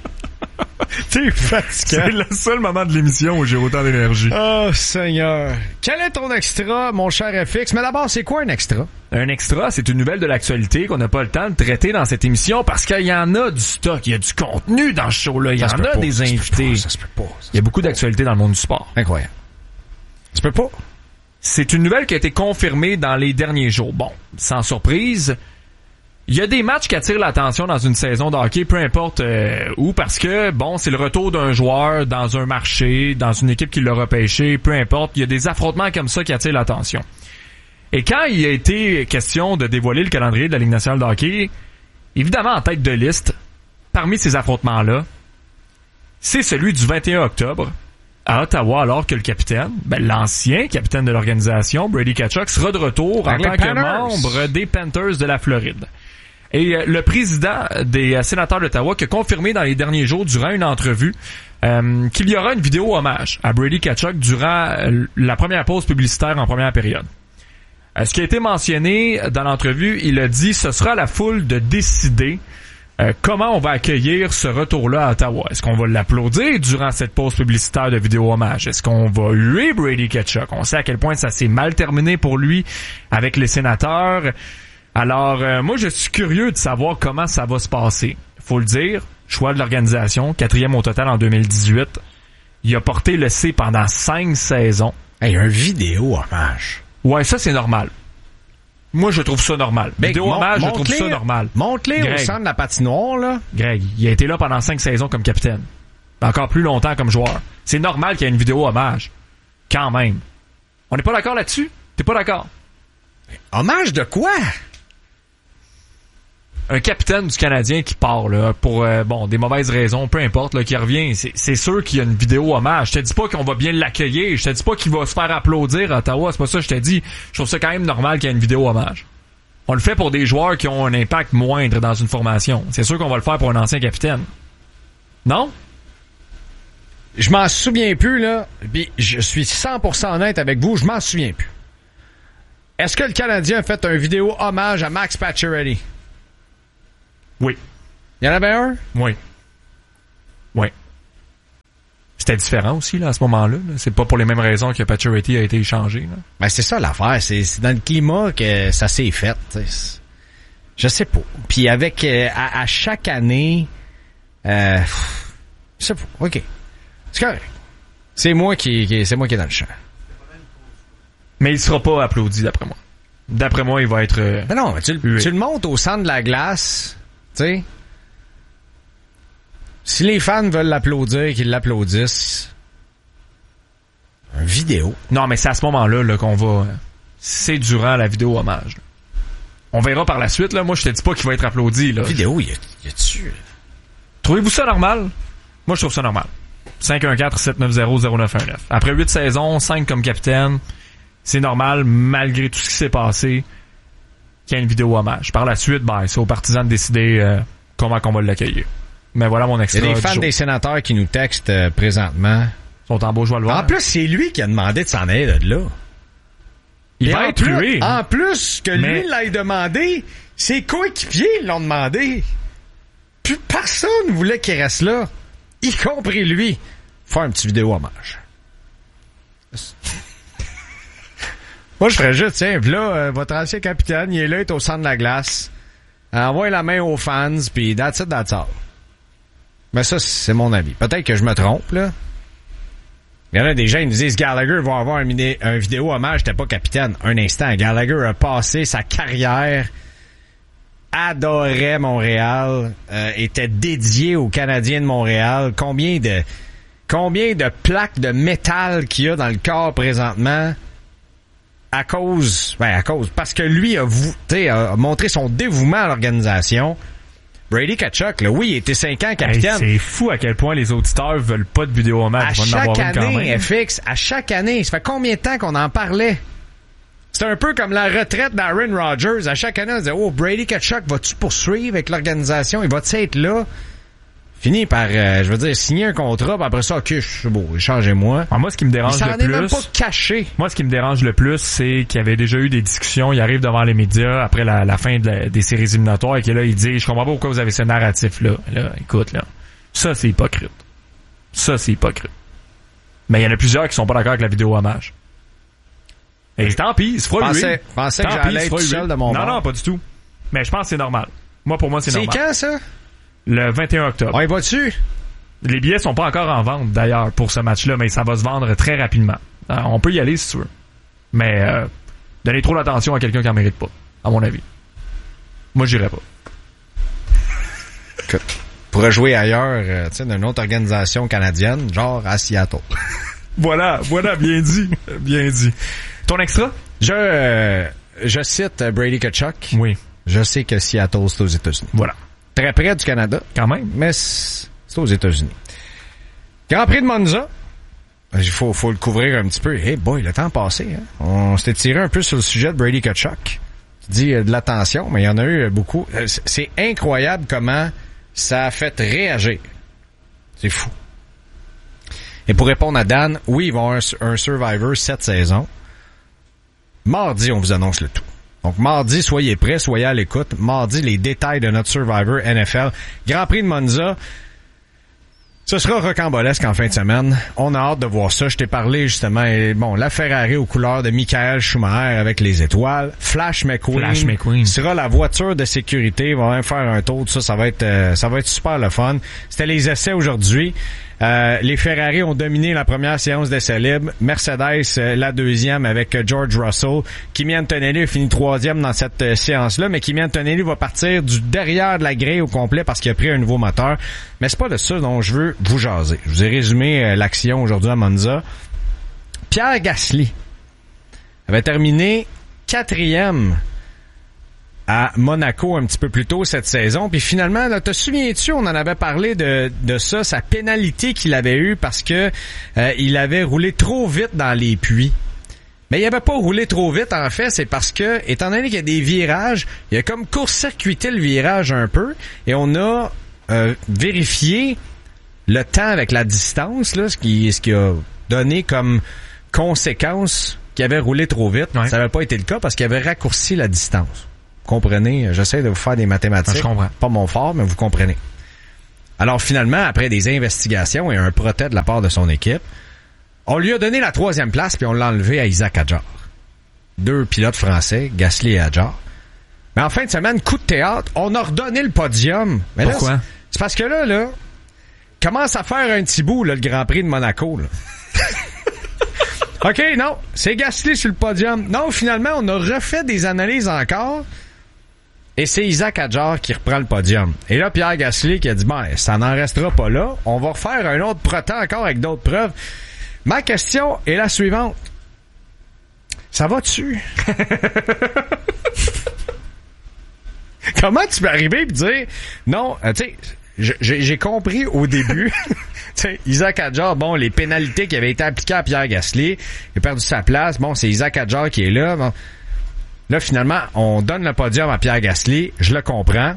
T'es fatiguant. C'est le seul moment de l'émission où j'ai autant d'énergie. Oh, Seigneur. Quel est ton extra, mon cher FX? Mais d'abord, c'est quoi un extra? Un extra, c'est une nouvelle de l'actualité qu'on n'a pas le temps de traiter dans cette émission parce qu'il y en a du stock, il y a du contenu dans ce show-là, il y en a des invités. Ça se peut pas. Il y a beaucoup d'actualités dans le monde du sport. Incroyable. Ça se peut pas. C'est une nouvelle qui a été confirmée dans les derniers jours. Bon, sans surprise, il y a des matchs qui attirent l'attention dans une saison de hockey, peu importe où, parce que, bon, c'est le retour d'un joueur dans un marché, dans une équipe qui l'a repêché, peu importe. Il y a des affrontements comme ça qui attirent l'attention. Et quand il a été question de dévoiler le calendrier de la Ligue nationale de hockey, évidemment, en tête de liste, parmi ces affrontements-là, c'est celui du 21 octobre, à Ottawa, alors que le capitaine, l'ancien capitaine de l'organisation, Brady Tkachuk, sera de retour en tant que membre des Panthers de la Floride. Et le président des sénateurs d'Ottawa qui a confirmé dans les derniers jours, durant une entrevue, qu'il y aura une vidéo hommage à Brady Tkachuk durant la première pause publicitaire en première période. Ce qui a été mentionné dans l'entrevue, il a dit « Ce sera à la foule de décider comment on va accueillir ce retour-là à Ottawa. Est-ce qu'on va l'applaudir durant cette pause publicitaire de vidéo hommage? Est-ce qu'on va huer Brady Tkachuk? On sait à quel point ça s'est mal terminé pour lui avec les sénateurs. Alors, moi, je suis curieux de savoir comment ça va se passer. Faut le dire, choix de l'organisation, 4e au total en 2018. Il a porté le C pendant 5 saisons. Hey, un vidéo hommage. Ouais, ça, c'est normal. Moi, je trouve ça normal. Vidéo hommage, je trouve ça normal. Monte-les au centre de la patinoire, là. Greg, il a été là pendant 5 saisons comme capitaine. Encore plus longtemps comme joueur. C'est normal qu'il y ait une vidéo hommage. Quand même. On n'est pas d'accord là-dessus? T'es pas d'accord? Hommage de quoi? un capitaine du Canadien qui part là, pour des mauvaises raisons, peu importe, là, qui revient, c'est sûr qu'il y a une vidéo hommage. Je te dis pas qu'on va bien l'accueillir, je te dis pas qu'il va se faire applaudir à Ottawa, c'est pas ça que je te dis. Je trouve ça quand même normal qu'il y ait une vidéo hommage. On le fait pour des joueurs qui ont un impact moindre dans une formation. C'est sûr qu'on va le faire pour un ancien capitaine. Non? Je m'en souviens plus, là. Puis je suis 100% honnête avec vous, je m'en souviens plus. Est-ce que le Canadien a fait un vidéo hommage à Max Pacioretty? Oui. Il y en avait un? Oui. Oui. C'était différent aussi, là, à ce moment-là. Là. C'est pas pour les mêmes raisons que Pacioretty a été échangé. Là. Ben, c'est ça l'affaire. C'est dans le climat que ça s'est fait. T'sais. Je sais pas. Puis avec à chaque année... je sais pas. OK. C'est correct. C'est moi qui est dans le champ. Mais il sera pas applaudi, d'après moi. D'après moi, il va être... Mais non, tu le montes au centre de la glace, tu sais. Si les fans veulent l'applaudir, qu'ils l'applaudissent. Une vidéo. Non, mais c'est à ce moment-là là, qu'on va... C'est durant la vidéo hommage. Là. On verra par la suite. Là. Moi, je te dis pas qu'il va être applaudi. Là. Vidéo, y a-tu... Trouvez-vous ça normal? Moi, je trouve ça normal. 514-790-0919. Après 8 saisons, 5 comme capitaine, c'est normal, malgré tout ce qui s'est passé, qu'il y ait une vidéo hommage. Par la suite, c'est aux partisans de décider comment on va l'accueillir. Mais voilà mon extrait. Il y a des fans des Sénateurs qui nous textent présentement. Ils sont en beau, je vais le voir. En plus, c'est lui qui a demandé de s'en aller de là. Il va être tué. En plus que lui l'ait demandé, ses coéquipiers l'ont demandé. Plus personne voulait qu'il reste là, y compris lui. Faire un petit vidéo hommage. Moi, je ferais juste, tiens, là, votre ancien capitaine, il est là, il est au centre de la glace. Envoie la main aux fans, puis that's it, that's all. Mais ça, c'est mon avis. Peut-être que je me trompe, là. Il y en a des gens qui nous disent Gallagher va avoir un vidéo hommage, t'es pas capitaine. Un instant, Gallagher a passé sa carrière, adorait Montréal, était dédié aux Canadiens de Montréal. Combien de plaques de métal qu'il y a dans le corps présentement parce que lui a montré son dévouement à l'organisation. Brady Tkachuk, là, oui, il était 5 ans capitaine. C'est fou à quel point les auditeurs veulent pas de vidéo hommage. À chaque année, FX, à chaque année, ça fait combien de temps qu'on en parlait? C'est un peu comme la retraite d'Aaron Rodgers. À chaque année, on disait, Brady Tkachuk, vas-tu poursuivre avec l'organisation? Il va-tu être là? Fini par, signer un contrat, puis après ça, OK, c'est beau, changez-moi. Moi, ce qui me dérange le plus... même pas caché. Moi, ce qui me dérange le plus, c'est qu'il y avait déjà eu des discussions. Il arrive devant les médias après la fin des séries éliminatoires et que là, il dit, je comprends pas pourquoi vous avez ce narratif-là. Là, écoute, là. Ça, c'est hypocrite. Mais il y en a plusieurs qui sont pas d'accord avec la vidéo hommage. Et tant pis, il se fera lui. Pensais que j'allais être seul de mon bord. Non, pas du tout. Mais je pense que c'est normal. Pour moi, c'est normal. C'est quand, ça? Le 21 octobre. On y va-tu? Les billets sont pas encore en vente, d'ailleurs, pour ce match-là, mais ça va se vendre très rapidement. On peut y aller, si tu veux. Mais donner trop d'attention à quelqu'un qui en mérite pas, à mon avis. Moi, j'irais pas. Pourrait jouer ailleurs, dans une autre organisation canadienne, genre à Seattle. Voilà, bien dit. Bien dit. Ton extra? Je cite Brady Tkachuk. Oui. Je sais que Seattle, c'est aux États-Unis. Voilà. Très près du Canada. Quand même. Mais c'est aux États-Unis. Grand Prix de Monza. Il faut le couvrir un petit peu. Hey boy, le temps passé. Hein? On s'était tiré un peu sur le sujet de Brady Tkachuk. Tu dis de l'attention, mais il y en a eu beaucoup. C'est incroyable comment ça a fait réagir. C'est fou. Et pour répondre à Dan, oui, il va y avoir un Survivor cette saison. Mardi, on vous annonce le tout. Donc, mardi, soyez prêts, soyez à l'écoute. Mardi, les détails de notre Survivor NFL. Grand Prix de Monza. Ce sera rocambolesque en fin de semaine. On a hâte de voir ça. Je t'ai parlé, justement, la Ferrari aux couleurs de Michael Schumacher avec les étoiles. Flash McQueen sera la voiture de sécurité. Il va même faire un tour. Tout ça, ça va être super le fun. C'était les essais aujourd'hui. Les Ferrari ont dominé la première séance d'essais libres. Mercedes, la deuxième avec George Russell. Kimi Antonelli a fini troisième dans cette séance-là, mais Kimi Antonelli va partir du derrière de la grille au complet parce qu'il a pris un nouveau moteur. Mais c'est pas de ça dont je veux vous jaser. Je vous ai résumé l'action aujourd'hui à Monza. Pierre Gasly avait terminé 4e à Monaco un petit peu plus tôt cette saison. Puis finalement, là, te souviens-tu, on en avait parlé de ça, sa pénalité qu'il avait eue parce que il avait roulé trop vite dans les puits. Mais il avait pas roulé trop vite, en fait, c'est parce que, étant donné qu'il y a des virages, il a comme court-circuité le virage un peu, et on a vérifié le temps avec la distance, là, ce qui a donné comme conséquence qu'il avait roulé trop vite. Ouais. Ça n'avait pas été le cas parce qu'il avait raccourci la distance. Comprenez, j'essaie de vous faire des mathématiques. Je comprends. Pas mon fort, mais vous comprenez. Alors finalement, après des investigations et un protêt de la part de son équipe, on lui a donné la 3e place puis on l'a enlevé à Isaac Hadjar. 2 pilotes français, Gasly et Hadjar. Mais en fin de semaine, coup de théâtre, on a redonné le podium. Mais pourquoi? Là, c'est parce que là, commence à faire un petit bout, là, le Grand Prix de Monaco, là. OK, non, c'est Gasly sur le podium. Non, finalement, on a refait des analyses encore. Et c'est Isaac Hadjar qui reprend le podium. Et là, Pierre Gasly qui a dit, bon, ça n'en restera pas là. On va refaire un autre protêt encore avec d'autres preuves. Ma question est la suivante. Ça va-tu? Comment tu peux arriver et dire, non, tu sais, j'ai compris au début, Isaac Hadjar, bon, les pénalités qui avaient été appliquées à Pierre Gasly, il a perdu sa place, bon, c'est Isaac Hadjar qui est là, bon. Là, finalement, on donne le podium à Pierre Gasly, je le comprends.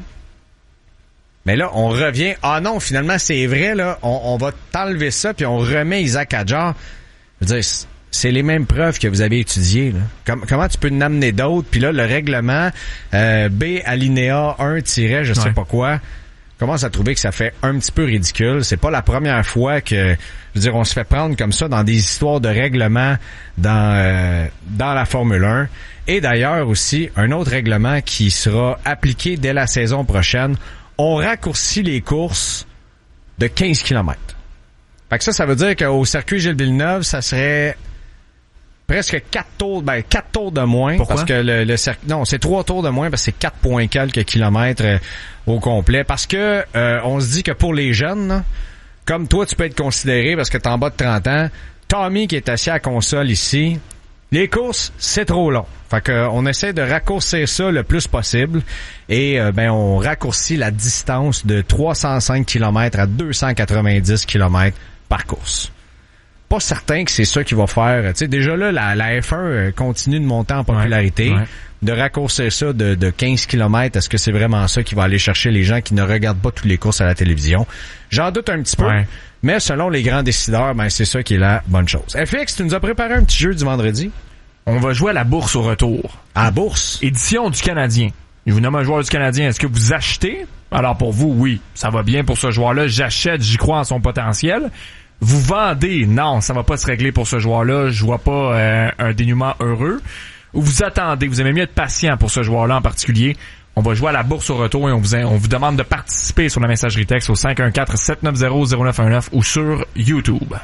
Mais là, on revient, ah non, finalement, c'est vrai, là, on va t'enlever ça, puis on remet Isaac Hadjar. Je veux dire, c'est les mêmes preuves que vous avez étudiées, là. Comment tu peux en amener d'autres, puis là, le règlement B alinéa 1 je sais pas quoi, commence à trouver que ça fait un petit peu ridicule. C'est pas la première fois que, je veux dire, on se fait prendre comme ça dans des histoires de règlement dans la Formule 1. Et d'ailleurs aussi, un autre règlement qui sera appliqué dès la saison prochaine, on raccourcit les courses de 15 km. Fait que ça veut dire qu'au circuit Gilles Villeneuve, ça serait presque 4 tours de moins. Pourquoi? Parce que le circuit, non, c'est 3 tours de moins parce que c'est 4 points quelques kilomètres au complet. Parce que on se dit que pour les jeunes, là, comme toi, tu peux être considéré parce que t'es en bas de 30 ans, Tommy qui est assis à la console ici, les courses, c'est trop long. Fait que on essaie de raccourcir ça le plus possible et on raccourcit la distance de 305 km à 290 km par course. Pas certain que c'est ça qui va faire. Tu sais, déjà là, la F1 continue de monter en popularité. Ouais. De raccourcir ça de 15 km, est-ce que c'est vraiment ça qui va aller chercher les gens qui ne regardent pas toutes les courses à la télévision? J'en doute un petit peu. Ouais. Mais selon les grands décideurs, c'est ça qui est la bonne chose. FX, tu nous as préparé un petit jeu du vendredi? On va jouer à la bourse au retour. À la bourse? Édition du Canadien. Je vous nomme un joueur du Canadien. Est-ce que vous achetez? Alors pour vous, oui, ça va bien pour ce joueur-là. J'achète, j'y crois en son potentiel. Vous vendez? Non, ça va pas se régler pour ce joueur-là. Je vois pas un dénouement heureux. Ou vous attendez? Vous aimez mieux être patient pour ce joueur-là en particulier. On va jouer à la bourse au retour et on vous demande de participer sur la messagerie texte au 514-790-0919 ou sur YouTube.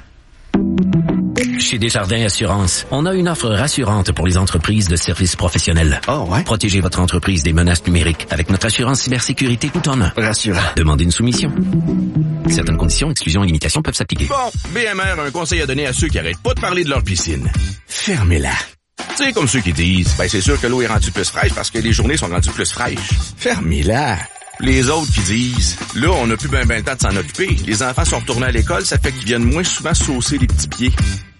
Chez Desjardins Assurance, on a une offre rassurante pour les entreprises de services professionnels. Oh ouais? Protégez votre entreprise des menaces numériques avec notre assurance cybersécurité tout en un. Rassurant. Demandez une soumission. Certaines conditions, exclusions et limitations peuvent s'appliquer. Bon, BMR a un conseil à donner à ceux qui arrêtent pas de parler de leur piscine. Fermez-la. Tu sais, comme ceux qui disent, c'est sûr que l'eau est rendue plus fraîche parce que les journées sont rendues plus fraîches. Fermez-la. Les autres qui disent, là, on n'a plus ben le temps de s'en occuper. Les enfants sont retournés à l'école, ça fait qu'ils viennent moins souvent saucer les petits pieds.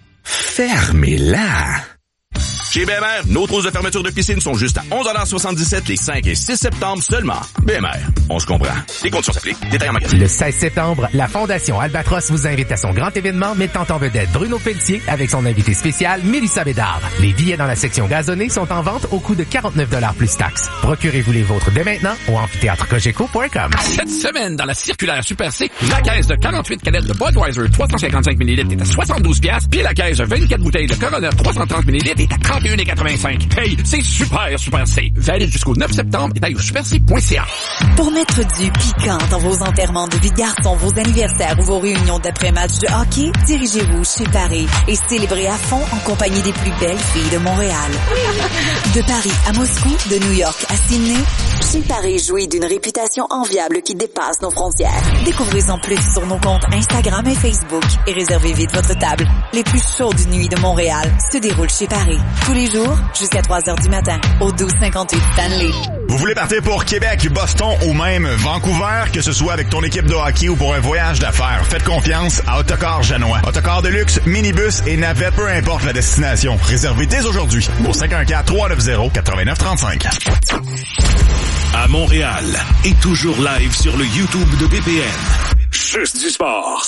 Fermez-la. Chez BMR, nos trousses de fermeture de piscine sont juste à 11,77 les 5 et 6 septembre seulement. BMR, on se comprend. Les conditions s'appliquent. Détails en magasin. Le 16 septembre, la Fondation Albatros vous invite à son grand événement mettant en vedette Bruno Pelletier avec son invité spécial Mélissa Bédard. Les billets dans la section gazonnée sont en vente au coût de 49$ plus taxes. Procurez-vous les vôtres dès maintenant au amphithéâtrecogeco.com. Cette semaine, dans la circulaire Super C, la caisse de 48 canettes de Budweiser 355 ml est à 72$, puis la caisse de 24 bouteilles de Corona 330 ml est à 31,85. Hey, c'est super C. Valide jusqu'au 9 septembre et d'ailleurs superc.ca. Pour mettre du piquant dans vos enterrements de vie de garçon, vos anniversaires ou vos réunions d'après-match de hockey, dirigez-vous chez Paris et célébrez à fond en compagnie des plus belles filles de Montréal. De Paris à Moscou, de New York à Sydney, chez Paris jouit d'une réputation enviable qui dépasse nos frontières. Découvrez-en plus sur nos comptes Instagram et Facebook et réservez vite votre table. Les plus chaudes nuits de Montréal se déroulent chez Paris. Tous les jours, jusqu'à 3h du matin, au 1258 Stanley. Vous voulez partir pour Québec, Boston ou même Vancouver, que ce soit avec ton équipe de hockey ou pour un voyage d'affaires, faites confiance à Autocar Janois. Autocar de luxe, minibus et navette, peu importe la destination. Réservez dès aujourd'hui au 514-390-8935. À Montréal et toujours live sur le YouTube de BPM. Juste du sport.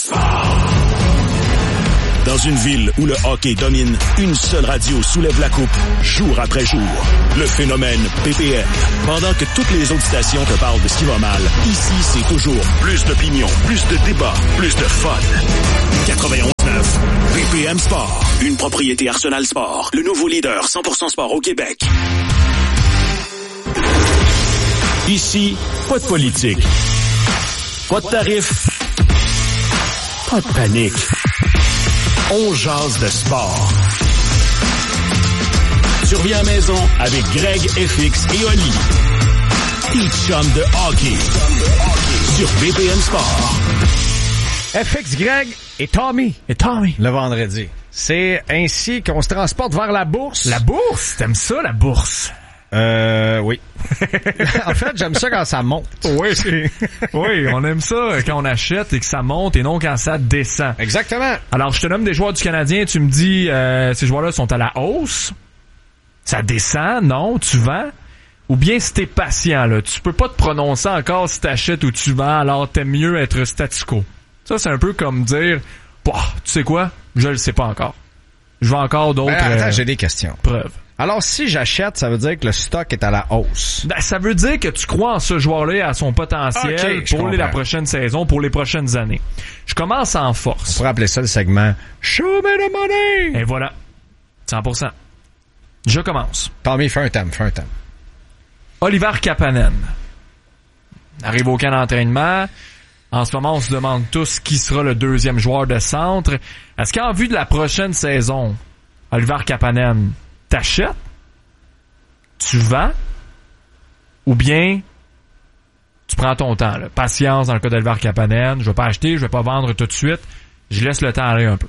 Dans une ville où le hockey domine, une seule radio soulève la coupe, jour après jour. Le phénomène BPM. Pendant que toutes les autres stations te parlent de ce qui va mal, ici, c'est toujours plus d'opinions, plus de débats, plus de fun. 91.9, BPM Sport. Une propriété Arsenal Sport. Le nouveau leader 100% sport au Québec. Ici, pas de politique. Pas de tarifs. Pas de panique. On jase de sport. Tu reviens à la maison avec Greg, FX et Oli. Tes chums de hockey. Sur BPM Sport. FX, Greg et Tommy. Le vendredi. C'est ainsi qu'on se transporte vers la bourse. La bourse? T'aimes ça, la bourse? Oui. En fait, j'aime ça quand ça monte. Oui, oui, on aime ça quand on achète et que ça monte et non quand ça descend. Exactement. Alors, je te nomme des joueurs du Canadien, tu me dis, ces joueurs-là sont à la hausse, ça descend, non, tu vends, ou bien si t'es patient, là, tu peux pas te prononcer encore si t'achètes ou tu vends, alors t'aimes mieux être statu quo. Ça, c'est un peu comme dire, bah, tu sais quoi, je le sais pas encore. Je veux encore d'autres attends, j'ai des questions. Preuves. Alors, si j'achète, ça veut dire que le stock est à la hausse. Ben, ça veut dire que tu crois en ce joueur-là et à son potentiel pour la prochaine saison, pour les prochaines années. Je commence en force. On pourrait appeler ça le segment « Show me the money ». Et voilà. 100%. Je commence. Tommy, fais un thème. Oliver Kapanen. Arrive au camp d'entraînement. En ce moment, on se demande tous qui sera le deuxième joueur de centre. Est-ce qu'en vue de la prochaine saison, Oliver Kapanen, t'achètes, tu vends, ou bien tu prends ton temps. Là. Patience dans le cas d'Oliver Kapanen. Je vais pas acheter, je vais pas vendre tout de suite. Je laisse le temps aller un peu.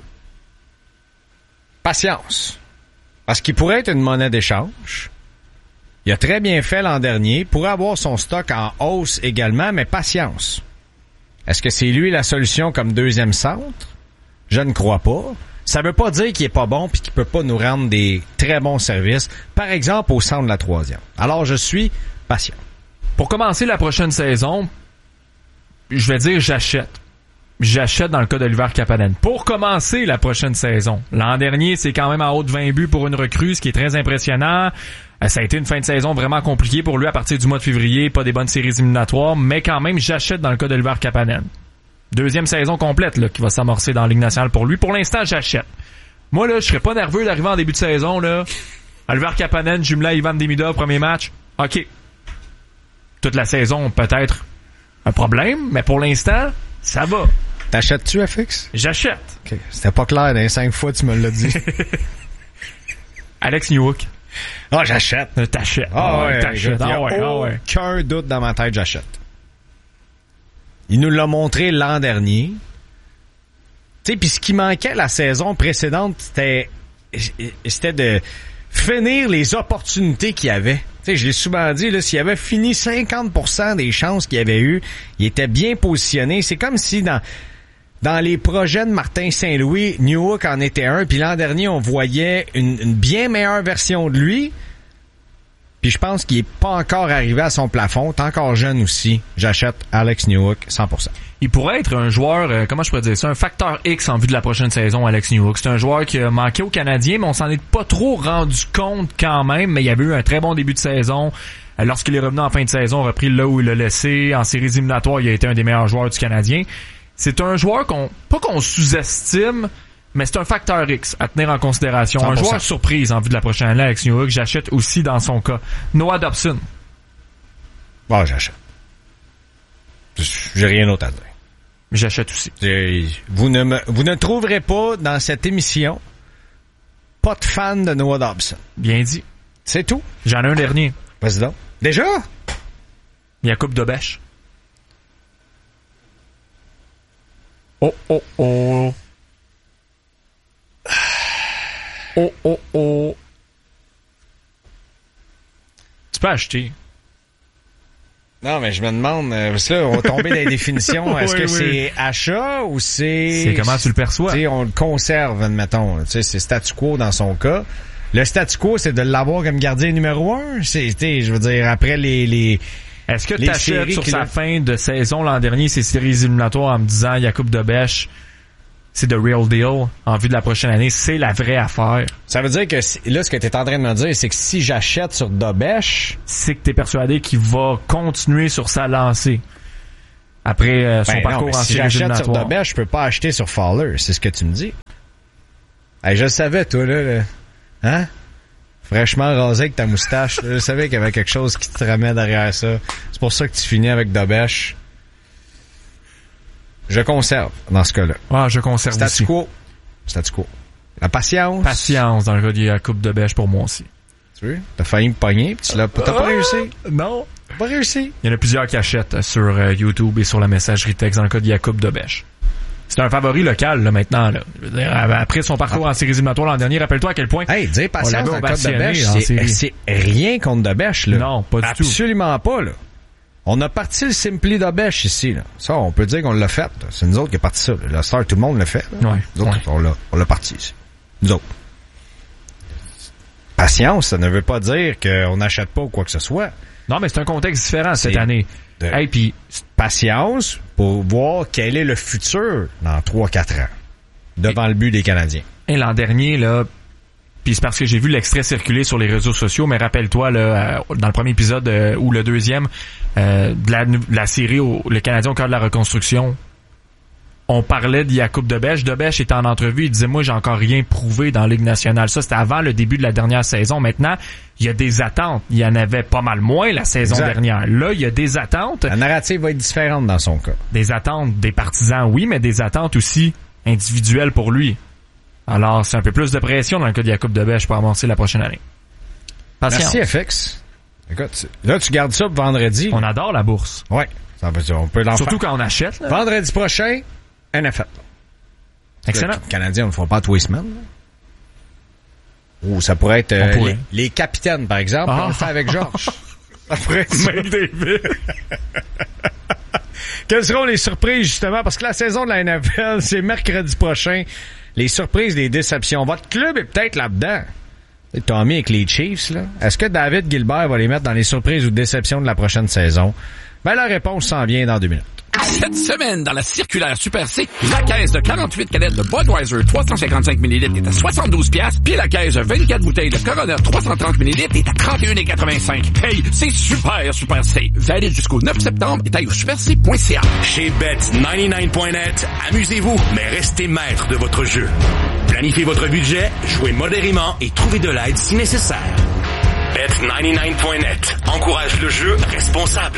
Patience. Parce qu'il pourrait être une monnaie d'échange. Il a très bien fait l'an dernier. Pourrait avoir son stock en hausse également, mais patience. Est-ce que c'est lui la solution comme deuxième centre? Je ne crois pas. Ça veut pas dire qu'il est pas bon puis qu'il peut pas nous rendre des très bons services, par exemple au centre de la troisième. Alors, je suis patient. Pour commencer la prochaine saison, je vais dire j'achète. J'achète dans le cas d'Oliver Kapanen. Pour commencer la prochaine saison. L'an dernier, c'est quand même en haut de 20 buts pour une recrue, ce qui est très impressionnant. Ça a été une fin de saison vraiment compliquée pour lui à partir du mois de février. Pas des bonnes séries éliminatoires, mais quand même, j'achète dans le cas d'Oliver Kapanen. Deuxième saison complète là, qui va s'amorcer dans la Ligue nationale pour lui. Pour l'instant, j'achète. Moi, là, je serais pas nerveux d'arriver en début de saison. Là. Oliver Kapanen, jumelé à Ivan Demidov, premier match. OK. Toute la saison, peut-être un problème, mais pour l'instant, ça va. T'achètes-tu, FX? J'achète. OK. C'était pas clair, dans les 5 fois tu me l'as dit. Alex Newhook. Ah, j'achète. T'achètes. Ah ouais, t'achètes. Il y a aucun doute dans ma tête, j'achète. Il nous l'a montré l'an dernier. Tu sais, puis ce qui manquait la saison précédente, c'était de finir les opportunités qu'il y avait. Tu sais, je l'ai souvent dit, là, s'il avait fini 50% des chances qu'il avait eues, il était bien positionné. C'est comme si dans les projets de Martin Saint-Louis, Newhook en était un, puis l'an dernier, on voyait une bien meilleure version de lui. Puis je pense qu'il est pas encore arrivé à son plafond. T'es encore jeune aussi. J'achète Alex Newhook 100%. Il pourrait être un joueur, comment je pourrais dire ça, un facteur X en vue de la prochaine saison, Alex Newhook. C'est un joueur qui a manqué aux Canadiens, mais on s'en est pas trop rendu compte quand même. Mais il y avait eu un très bon début de saison. Lorsqu'il est revenu en fin de saison, on a repris là où il l'a laissé. En séries éliminatoires, il a été un des meilleurs joueurs du Canadien. C'est un joueur pas qu'on sous-estime, mais c'est un facteur X à tenir en considération. 100%. Un joueur surprise en vue de la prochaine année, Alex Newhook. J'achète aussi dans son cas. Noah Dobson. Bon, j'achète. J'ai rien d'autre à dire. J'achète aussi. Vous ne trouverez pas dans cette émission pas de fan de Noah Dobson. Bien dit. C'est tout. J'en ai un dernier. Vas-y donc. Déjà? Jakub Dobeš. Oh, oh, oh. Oh, oh, oh. Tu peux acheter. Non, mais je me demande, parce que là, on va tomber dans les définitions. Est-ce que c'est achat ou c'est comment tu le perçois? Tu sais, on le conserve, admettons. Tu sais, c'est statu quo dans son cas. Le statu quo, c'est de l'avoir comme gardien numéro 1. Je veux dire, après les est-ce que tu achètes sur sa fin de saison l'an dernier ces séries éliminatoires en me disant Jakub Dobeš, c'est the real deal en vue de la prochaine année, c'est la vraie affaire? Ça veut dire que là, ce que tu es en train de me dire, c'est que si j'achète sur Dobeš, c'est que tu es persuadé qu'il va continuer sur sa lancée après son parcours en séries éliminatoires. Si j'achète sur Dobeš, je peux pas acheter sur Fowler, c'est ce que tu me dis. Hey, je le savais, toi, là. Hein? Fraîchement rasé avec ta moustache. Je savais qu'il y avait quelque chose qui te ramène derrière ça. C'est pour ça que tu finis avec Dobeš. Je conserve dans ce cas-là. Ah, je conserve aussi. Statu quo. La patience. Patience dans le cas de la Coupe Dobeš pour moi aussi. Tu vois? T'as failli me pogner pis t'as pas réussi. Non. T'as pas réussi. Il y en a plusieurs qui achètent sur YouTube et sur la messagerie texte dans le cas de Jakub Dobeš. C'est un favori local, là, maintenant, là. Je veux dire, après son parcours en séries éliminatoires l'an dernier, rappelle-toi à quel point. Hey, dire patience dans le cas de Dobeš, c'est rien contre Dobeš, là. Non, pas du tout. Absolument pas, là. On a parti le Simply Dobeš ici, là. Ça, on peut dire qu'on l'a fait. C'est nous autres qui a parti ça. La Star, tout le monde l'a fait. Ouais, nous autres, on l'a parti ici. Nous autres. Patience, ça ne veut pas dire qu'on n'achète pas ou quoi que ce soit. Non, mais c'est un contexte différent cette année. Hey, puis patience pour voir quel est le futur dans 3-4 ans devant le but des Canadiens. Et l'an dernier, là, puis c'est parce que j'ai vu l'extrait circuler sur les réseaux sociaux, mais rappelle-toi, là, dans le premier épisode ou le deuxième de la série Le Canadien au cœur de la reconstruction, on parlait de Jakub Dobeš. Dobeš était en entrevue, il disait « Moi, j'ai encore rien prouvé dans la Ligue nationale. » Ça, c'était avant le début de la dernière saison. Maintenant, il y a des attentes. Il y en avait pas mal moins la saison dernière. Là, il y a des attentes. La narrative va être différente dans son cas. Des attentes des partisans, oui, mais des attentes aussi individuelles pour lui. Alors, c'est un peu plus de pression dans le cas de Jakub Dobeš pour avancer la prochaine année. Patience. Merci, FX. Écoute, là, tu gardes ça pour vendredi. On adore la bourse. Ouais. Ça veut dire, on peut l'en surtout quand on achète. Là. Vendredi prochain, NFL. Excellent. Les Canadiens, on ne le fera pas tous les semaines. Ou ça pourrait être les capitaines, par exemple. On le fait avec Georges. Ça pourrait être ça. Quelles seront les surprises, justement? Parce que la saison de la NFL, c'est mercredi prochain. Les surprises, les déceptions. Votre club est peut-être là-dedans. Tommy avec les Chiefs, là. Est-ce que David Gilbert va les mettre dans les surprises ou déceptions de la prochaine saison? Ben, la réponse s'en vient dans 2 minutes. Cette semaine, dans la circulaire Super C, la caisse de 48 canettes de Budweiser 355 ml est à 72$, puis la caisse de 24 bouteilles de Corona 330 ml est à 31,85$. Hey, c'est super C. Valide jusqu'au 9 septembre et taille au superc.ca. Chez Bet99.net, amusez-vous, mais restez maître de votre jeu. Planifiez votre budget, jouez modérément et trouvez de l'aide si nécessaire. Bet99.net encourage le jeu responsable.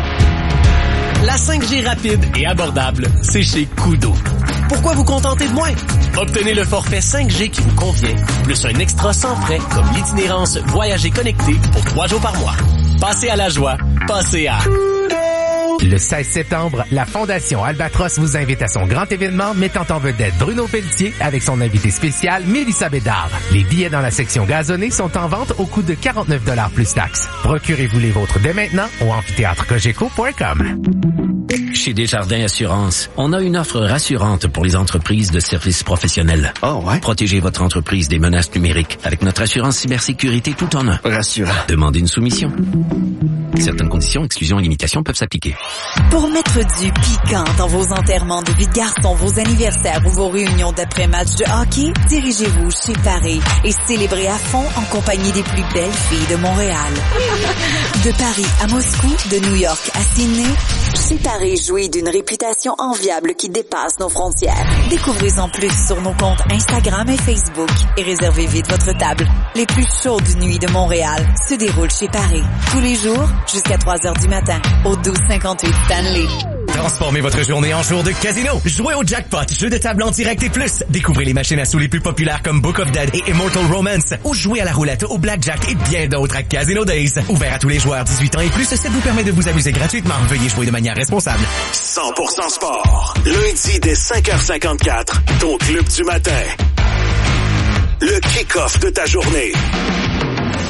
La 5G rapide et abordable, c'est chez Koodo. Pourquoi vous contenter de moins? Obtenez le forfait 5G qui vous convient, plus un extra sans frais comme l'itinérance Voyager connecté pour 3 jours par mois. Passez à la joie, passez à... Le 16 septembre, la Fondation Albatros vous invite à son grand événement mettant en vedette Bruno Pelletier avec son invité spécial Mélissa Bédard. Les billets dans la section gazonnée sont en vente au coût de 49$ plus taxes. Procurez-vous les vôtres dès maintenant au amphithéâtrecogeco.com. Chez Desjardins Assurance, on a une offre rassurante pour les entreprises de services professionnels. Oh ouais? Protégez votre entreprise des menaces numériques avec notre assurance cybersécurité tout en un. Rassurant. Demandez une soumission. Certaines conditions, exclusions et limitations peuvent s'appliquer. Pour mettre du piquant dans vos enterrements de vie de garçon, vos anniversaires ou vos réunions d'après-match de hockey, dirigez-vous chez Paris et célébrez à fond en compagnie des plus belles filles de Montréal. De Paris à Moscou, de New York à Sydney, chez Paris jouit d'une réputation enviable qui dépasse nos frontières. Découvrez-en plus sur nos comptes Instagram et Facebook et réservez vite votre table. Les plus chaudes nuits de Montréal se déroulent chez Paris. Tous les jours, jusqu'à 3h du matin, au 1258 Stanley. Transformez votre journée en jour de casino. Jouez au jackpot, jeu de table en direct et plus. Découvrez les machines à sous les plus populaires comme Book of Dead et Immortal Romance. Ou jouez à la roulette, au blackjack et bien d'autres à Casino Days. Ouvert à tous les joueurs 18 ans et plus, ça vous permet de vous amuser gratuitement. Veuillez jouer de manière responsable. 100% sport. Lundi dès 5h54, ton club du matin. Le kick-off de ta journée.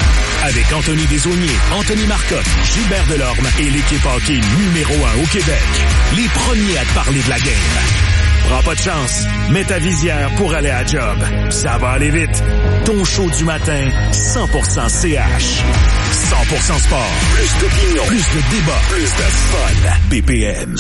Avec Anthony Desaulniers, Anthony Marcotte, Gilbert Delorme et l'équipe hockey numéro 1 au Québec. Les premiers à te parler de la game. Prends pas de chance. Mets ta visière pour aller à job. Ça va aller vite. Ton show du matin, 100% CH. 100% sport. Plus d'opinion. Plus de débat. Plus de fun. BPM.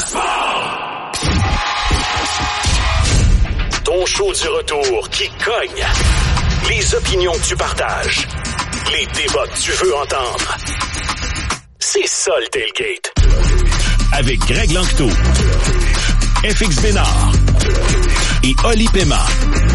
Ton show du retour qui cogne. Les opinions que tu partages. Les débats que tu veux entendre. C'est ça le Tailgate. Avec Greg Lanctot, FX Bénard et Oli Pema.